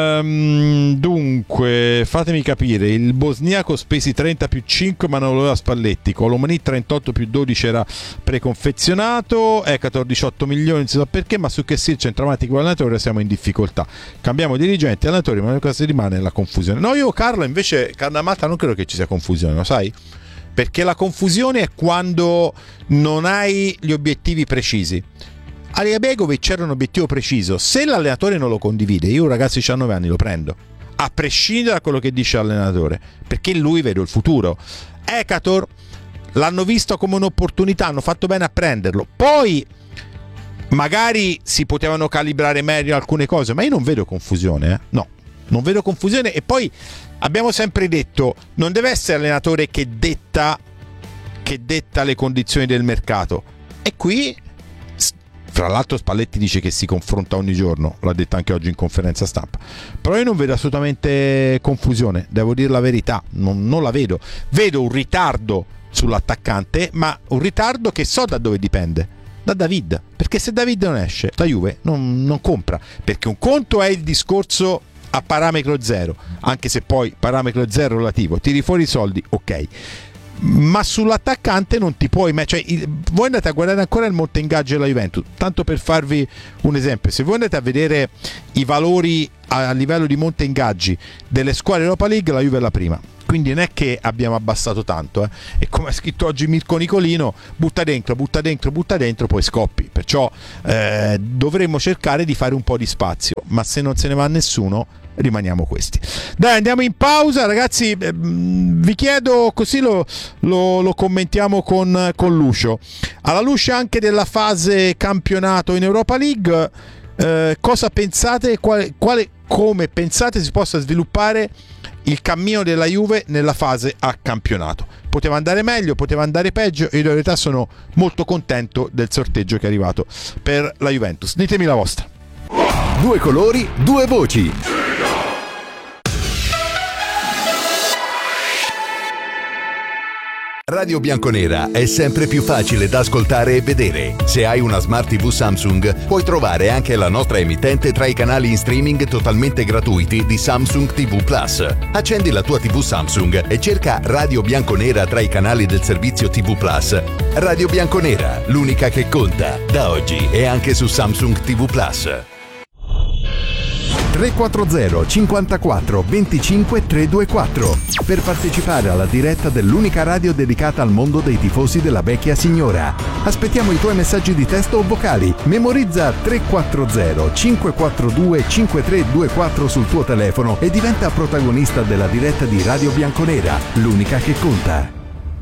ehm, dunque, fatemi capire, il bosniaco spesi trenta più cinque ma non lo aveva Spalletti, Colomani trentotto più dodici era preconfezionato, Ekator diciotto milioni, non si sa perché, ma su che sia il centravanti con l'allenatore siamo in difficoltà, cambiamo dirigenti e allenatori, ma cosa rimane la confusione. No, io Carlo invece, Carlo Amatta, non credo che ci sia confusione, lo sai? Perché la confusione è quando non hai gli obiettivi precisi. Alija Begovic c'era un obiettivo preciso, se l'allenatore non lo condivide, io un ragazzo di diciannove anni lo prendo, a prescindere da quello che dice l'allenatore, perché in lui vedo il futuro. Ekator l'hanno visto come un'opportunità, hanno fatto bene a prenderlo, poi magari si potevano calibrare meglio alcune cose, ma io non vedo confusione, eh? no, non vedo confusione. E poi abbiamo sempre detto, non deve essere l'allenatore che detta, che detta le condizioni del mercato, e qui fra l'altro Spalletti dice che si confronta ogni giorno, l'ha detto anche oggi in conferenza stampa, però io non vedo assolutamente confusione, devo dire la verità, non, non la vedo, vedo un ritardo sull'attaccante, ma un ritardo che so da dove dipende, da David, perché se David non esce la Juve non, non compra, perché un conto è il discorso a parametro zero, anche se poi parametro zero relativo, tiri fuori i soldi, ok, ma sull'attaccante non ti puoi, cioè, il, voi andate a guardare ancora il monte ingaggio della Juventus, tanto per farvi un esempio, se voi andate a vedere i valori a, a livello di monte ingaggi delle squadre Europa League, la Juve è la prima, quindi non è che abbiamo abbassato tanto, eh. E come ha scritto oggi Mirko Nicolino, butta dentro, butta dentro, butta dentro, poi scoppi, perciò eh, dovremmo cercare di fare un po' di spazio, ma se non se ne va nessuno rimaniamo questi. Dai, andiamo in pausa, ragazzi. eh, vi chiedo, così lo, lo, lo commentiamo con, con Lucio, alla luce anche della fase campionato in Europa League, eh, cosa pensate, quale, quale, come pensate si possa sviluppare il cammino della Juve nella fase a campionato? Poteva andare meglio, poteva andare peggio, io in realtà sono molto contento del sorteggio che è arrivato per la Juventus. Ditemi la vostra. Due colori, due voci. Radio Bianconera è sempre più facile da ascoltare e vedere. Se hai una Smart tivù Samsung, puoi trovare anche la nostra emittente tra i canali in streaming totalmente gratuiti di Samsung tivù Plus. Accendi la tua tivù Samsung e cerca Radio Bianconera tra i canali del servizio tivù Plus. Radio Bianconera, l'unica che conta, da oggi e anche su Samsung tivù Plus. tre quattro zero cinquantaquattro venticinque trecentoventiquattro per partecipare alla diretta dell'unica radio dedicata al mondo dei tifosi della vecchia signora. Aspettiamo i tuoi messaggi di testo o vocali. Memorizza tre quattro zero cinque quattro due cinque tre due quattro sul tuo telefono e diventa protagonista della diretta di Radio Bianconera, l'unica che conta.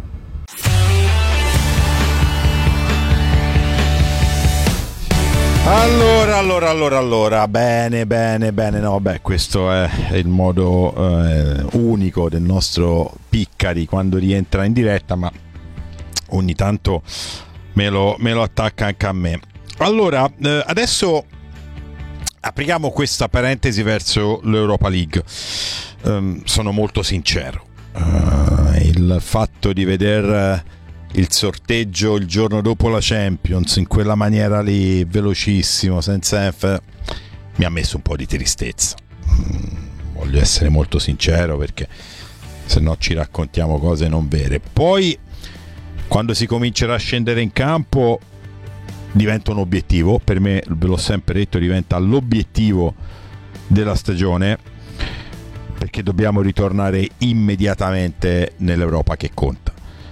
Allora, allora, allora, allora, bene, bene, bene, no, beh, questo è il modo eh, unico del nostro Piccari quando rientra in diretta, ma ogni tanto me lo, me lo attacca anche a me. Allora, eh, adesso apriamo questa parentesi verso l'Europa League. Um, sono molto sincero, uh, il fatto di veder il sorteggio il giorno dopo la Champions in quella maniera lì, velocissimo, senza F, mi ha messo un po' di tristezza. Mm, voglio essere molto sincero, perché se no ci raccontiamo cose non vere. Poi quando si comincerà a scendere in campo diventa un obiettivo, per me, ve l'ho sempre detto, diventa l'obiettivo della stagione, perché dobbiamo ritornare immediatamente nell'Europa che conta.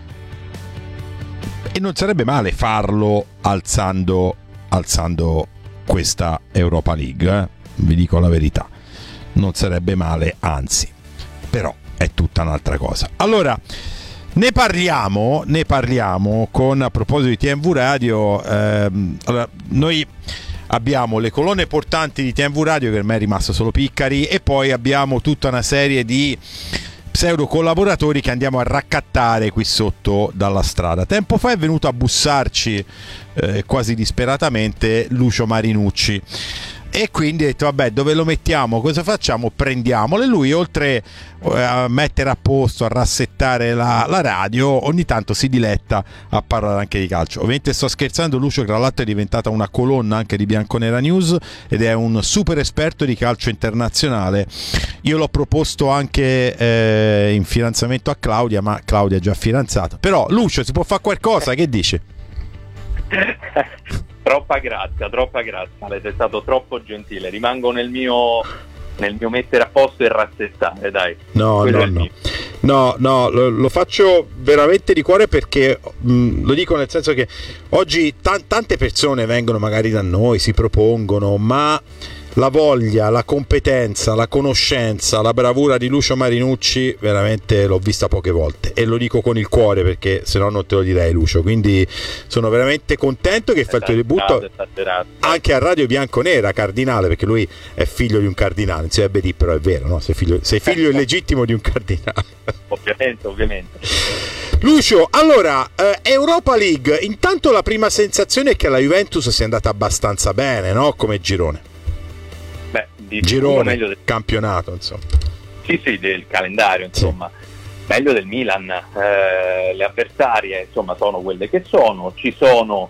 E non sarebbe male farlo alzando, alzando questa Europa League, eh? Vi dico la verità, non sarebbe male, anzi, però è tutta un'altra cosa. Allora, ne parliamo, ne parliamo con, a proposito di T M V Radio, ehm, allora, noi abbiamo le colonne portanti di T M V Radio, che ormai è rimasto solo Piccari, e poi abbiamo tutta una serie di pseudo collaboratori che andiamo a raccattare qui sotto dalla strada. Tempo fa è venuto a bussarci eh, quasi disperatamente Lucio Marinucci, e quindi ho detto vabbè, dove lo mettiamo, cosa facciamo, prendiamolo. E lui, oltre a mettere a posto, a rassettare la, la radio, ogni tanto si diletta a parlare anche di calcio. Ovviamente sto scherzando, Lucio tra l'altro è diventata una colonna anche di Bianconera News ed è un super esperto di calcio internazionale. Io l'ho proposto anche eh, in fidanzamento a Claudia, ma Claudia è già fidanzata. Però Lucio, si può fare qualcosa, che dici? Troppa grazia, troppa grazia, sei stato troppo gentile. Rimango nel mio nel mio mettere a posto e rassettare, dai. No, no, no. No, no, lo, lo faccio veramente di cuore, perché mh, lo dico nel senso che oggi t- tante persone vengono magari da noi, si propongono, ma la voglia, la competenza, la conoscenza, la bravura di Lucio Marinucci veramente l'ho vista poche volte, e lo dico con il cuore, perché se no non te lo direi, Lucio. Quindi sono veramente contento che fa il tuo debutto anche a Radio Bianconera, Cardinale, perché lui è figlio di un cardinale, non si dovrebbe dire, però è vero, no? Sei figlio, sei figlio illegittimo di un cardinale. Ovviamente, ovviamente. Lucio, allora, eh, Europa League, intanto la prima sensazione è che la Juventus sia andata abbastanza bene, no? Come girone. Beh, di girone, meglio del campionato, insomma. Sì, sì, del calendario, insomma. Sì. Meglio del Milan. Eh, le avversarie, insomma, sono quelle che sono. Ci sono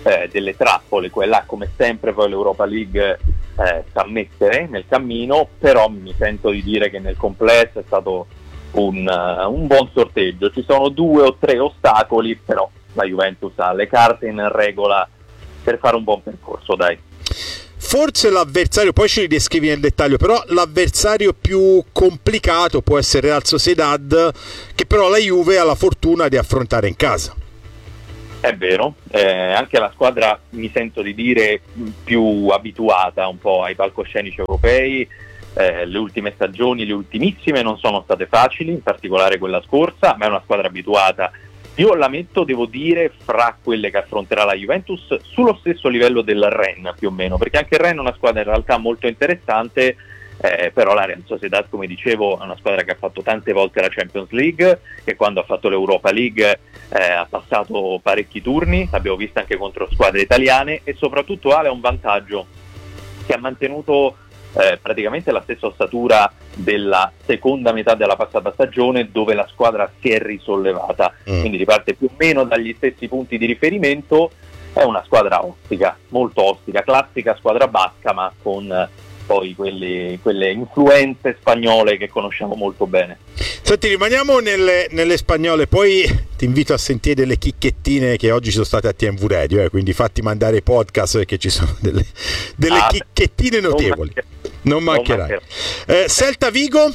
eh, delle trappole, quella come sempre poi l'Europa League eh, sa mettere nel cammino, però mi sento di dire che nel complesso è stato un, uh, un buon sorteggio. Ci sono due o tre ostacoli, però la Juventus ha le carte in regola per fare un buon percorso, dai. Forse l'avversario, poi ci descrivi nel dettaglio, però l'avversario più complicato può essere Real Sociedad, che però la Juve ha la fortuna di affrontare in casa. È vero, eh, anche la squadra, mi sento di dire, più abituata un po' ai palcoscenici europei. Eh, le ultime stagioni, le ultimissime, non sono state facili, in particolare quella scorsa, ma è una squadra abituata. Io la metto, devo dire, fra quelle che affronterà la Juventus sullo stesso livello del Rennes, più o meno, perché anche il Rennes è una squadra in realtà molto interessante, eh, però la Real Sociedad, come dicevo, è una squadra che ha fatto tante volte la Champions League, che quando ha fatto l'Europa League eh, ha passato parecchi turni, l'abbiamo visto anche contro squadre italiane, e soprattutto ha un vantaggio, che ha mantenuto Eh, praticamente la stessa ossatura della seconda metà della passata stagione, dove la squadra si è risollevata, mm. quindi riparte più o meno dagli stessi punti di riferimento. È una squadra ostica, molto ostica, classica squadra basca, ma con eh, poi quelli, quelle influenze spagnole che conosciamo molto bene. Senti, rimaniamo nelle, nelle spagnole, poi ti invito a sentire delle chicchettine che oggi sono state a T M V Radio, eh, quindi fatti mandare i podcast, perché ci sono delle, delle ah, chicchettine notevoli. Non mancherai. Non eh, Celta Vigo?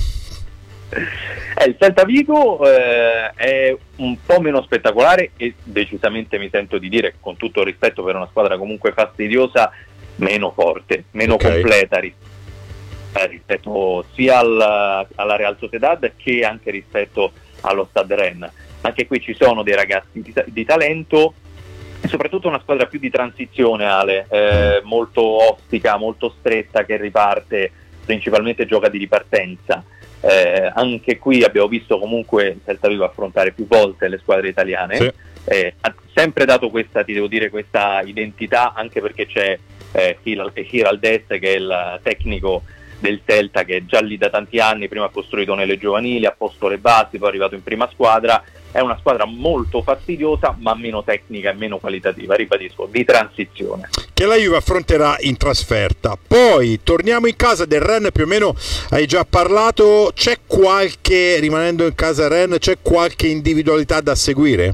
Eh, il Celta Vigo eh, è un po' meno spettacolare e decisamente, mi sento di dire, con tutto il rispetto per una squadra comunque fastidiosa, meno forte, meno okay. completa rispetto, eh, rispetto sia al, alla Real Sociedad che anche rispetto allo Stade Rennes. Anche qui ci sono dei ragazzi di, di talento e soprattutto una squadra più di transizione, Ale, eh, molto ostica, molto stretta, che riparte, principalmente gioca di ripartenza. Eh, anche qui abbiamo visto comunque il Celta Vigo affrontare più volte le squadre italiane, sì. eh, ha sempre dato questa, ti devo dire, questa identità, anche perché c'è eh, Giraldez, che è il tecnico del Celta, che è già lì da tanti anni, prima ha costruito nelle giovanili, ha posto le basi, poi è arrivato in prima squadra. È una squadra molto fastidiosa, ma meno tecnica e meno qualitativa, ribadisco, di transizione, che la Juve affronterà in trasferta. Poi torniamo in casa del Rennes, più o meno hai già parlato. C'è qualche, rimanendo in casa Rennes, c'è qualche individualità da seguire?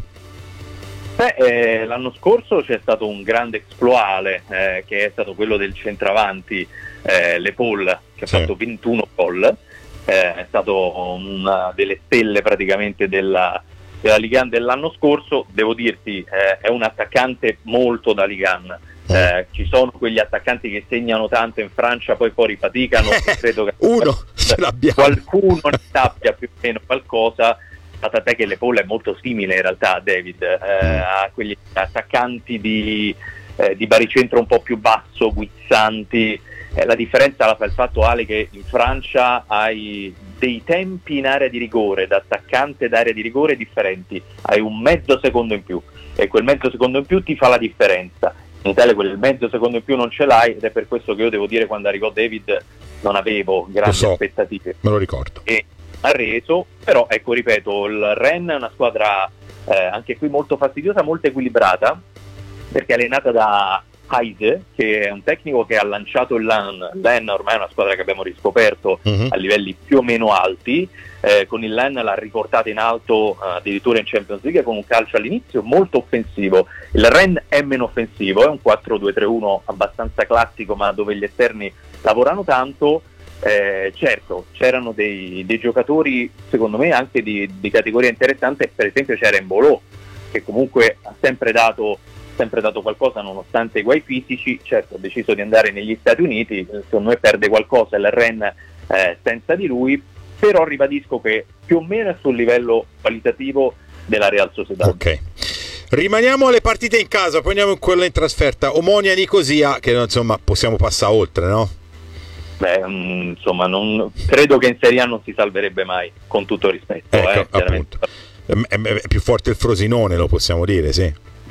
Beh, eh, l'anno scorso c'è stato un grande exploit, eh, che è stato quello del centravanti eh, Le Paul, che ha sì. fatto ventuno gol, eh, è stato una delle stelle praticamente della, della Ligue uno dell'anno scorso. Devo dirti, eh, è un attaccante molto da Ligue uno. Eh, ci sono quegli attaccanti che segnano tanto in Francia, poi poi rifaticano. Credo che uno ce l'abbiamo. Qualcuno ne sappia più o meno qualcosa. Tant'è che Le Paul è molto simile in realtà a David, eh, a quegli attaccanti di, eh, di baricentro un po' più basso, guizzanti. Eh, la differenza la fa il fatto, Ale, che in Francia hai dei tempi in area di rigore, da attaccante d'area di rigore differenti, hai un mezzo secondo in più, e quel mezzo secondo in più ti fa la differenza. In Italia quel mezzo secondo in più non ce l'hai, ed è per questo che io devo dire, quando arrivò David non avevo grandi so, aspettative. Me lo ricordo. E ha reso, però ecco, ripeto, il Rennes è una squadra eh, anche qui molto fastidiosa, molto equilibrata, perché è allenata da Heide, che è un tecnico che ha lanciato il Lan. Lan ormai è una squadra che abbiamo riscoperto uh-huh. a livelli più o meno alti, eh, con il Lan l'ha riportata in alto uh, addirittura in Champions League, con un calcio all'inizio molto offensivo. Il Rennes è meno offensivo, è un quattro due tre uno abbastanza classico, ma dove gli esterni lavorano tanto. Eh, certo, c'erano dei, dei giocatori secondo me anche di, di categoria interessante, per esempio c'era Embolo, che comunque ha sempre dato, sempre dato qualcosa nonostante i guai fisici. Certo, ha deciso di andare negli Stati Uniti, secondo me perde qualcosa il Rennes eh, senza di lui, però ribadisco che più o meno è sul livello qualitativo della Real Sociedad. Ok, rimaniamo alle partite in casa, poi andiamo in quella in trasferta. Omonia Nicosia, che insomma possiamo passare oltre, no? Beh, um, insomma, non, credo che in Serie A non si salverebbe mai, con tutto rispetto. Ecco, eh, appunto. È, è, è più forte il Frosinone, lo possiamo dire, sì.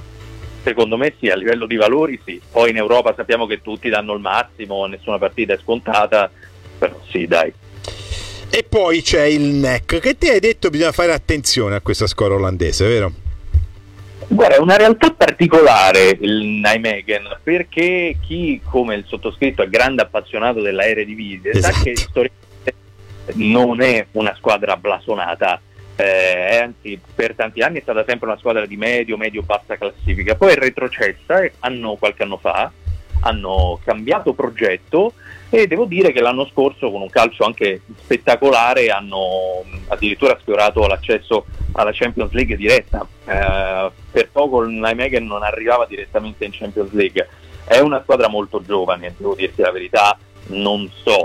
Secondo me sì, a livello di valori sì. Poi in Europa sappiamo che tutti danno il massimo, nessuna partita è scontata, però sì, dai. E poi c'è il N E C, che ti hai detto bisogna fare attenzione a questa squadra olandese, vero? Guarda, è una realtà particolare il Nijmegen, perché chi come il sottoscritto è grande appassionato della Eredivisie esatto. sa che storicamente non è una squadra blasonata, eh, anzi per tanti anni è stata sempre una squadra di medio, medio-bassa classifica, poi è retrocessa e hanno, qualche anno fa hanno cambiato progetto e devo dire che l'anno scorso con un calcio anche spettacolare hanno addirittura sfiorato l'accesso alla Champions League diretta, eh, per poco il Nijmegen non arrivava direttamente in Champions League. È una squadra molto giovane, devo dirti la verità, non so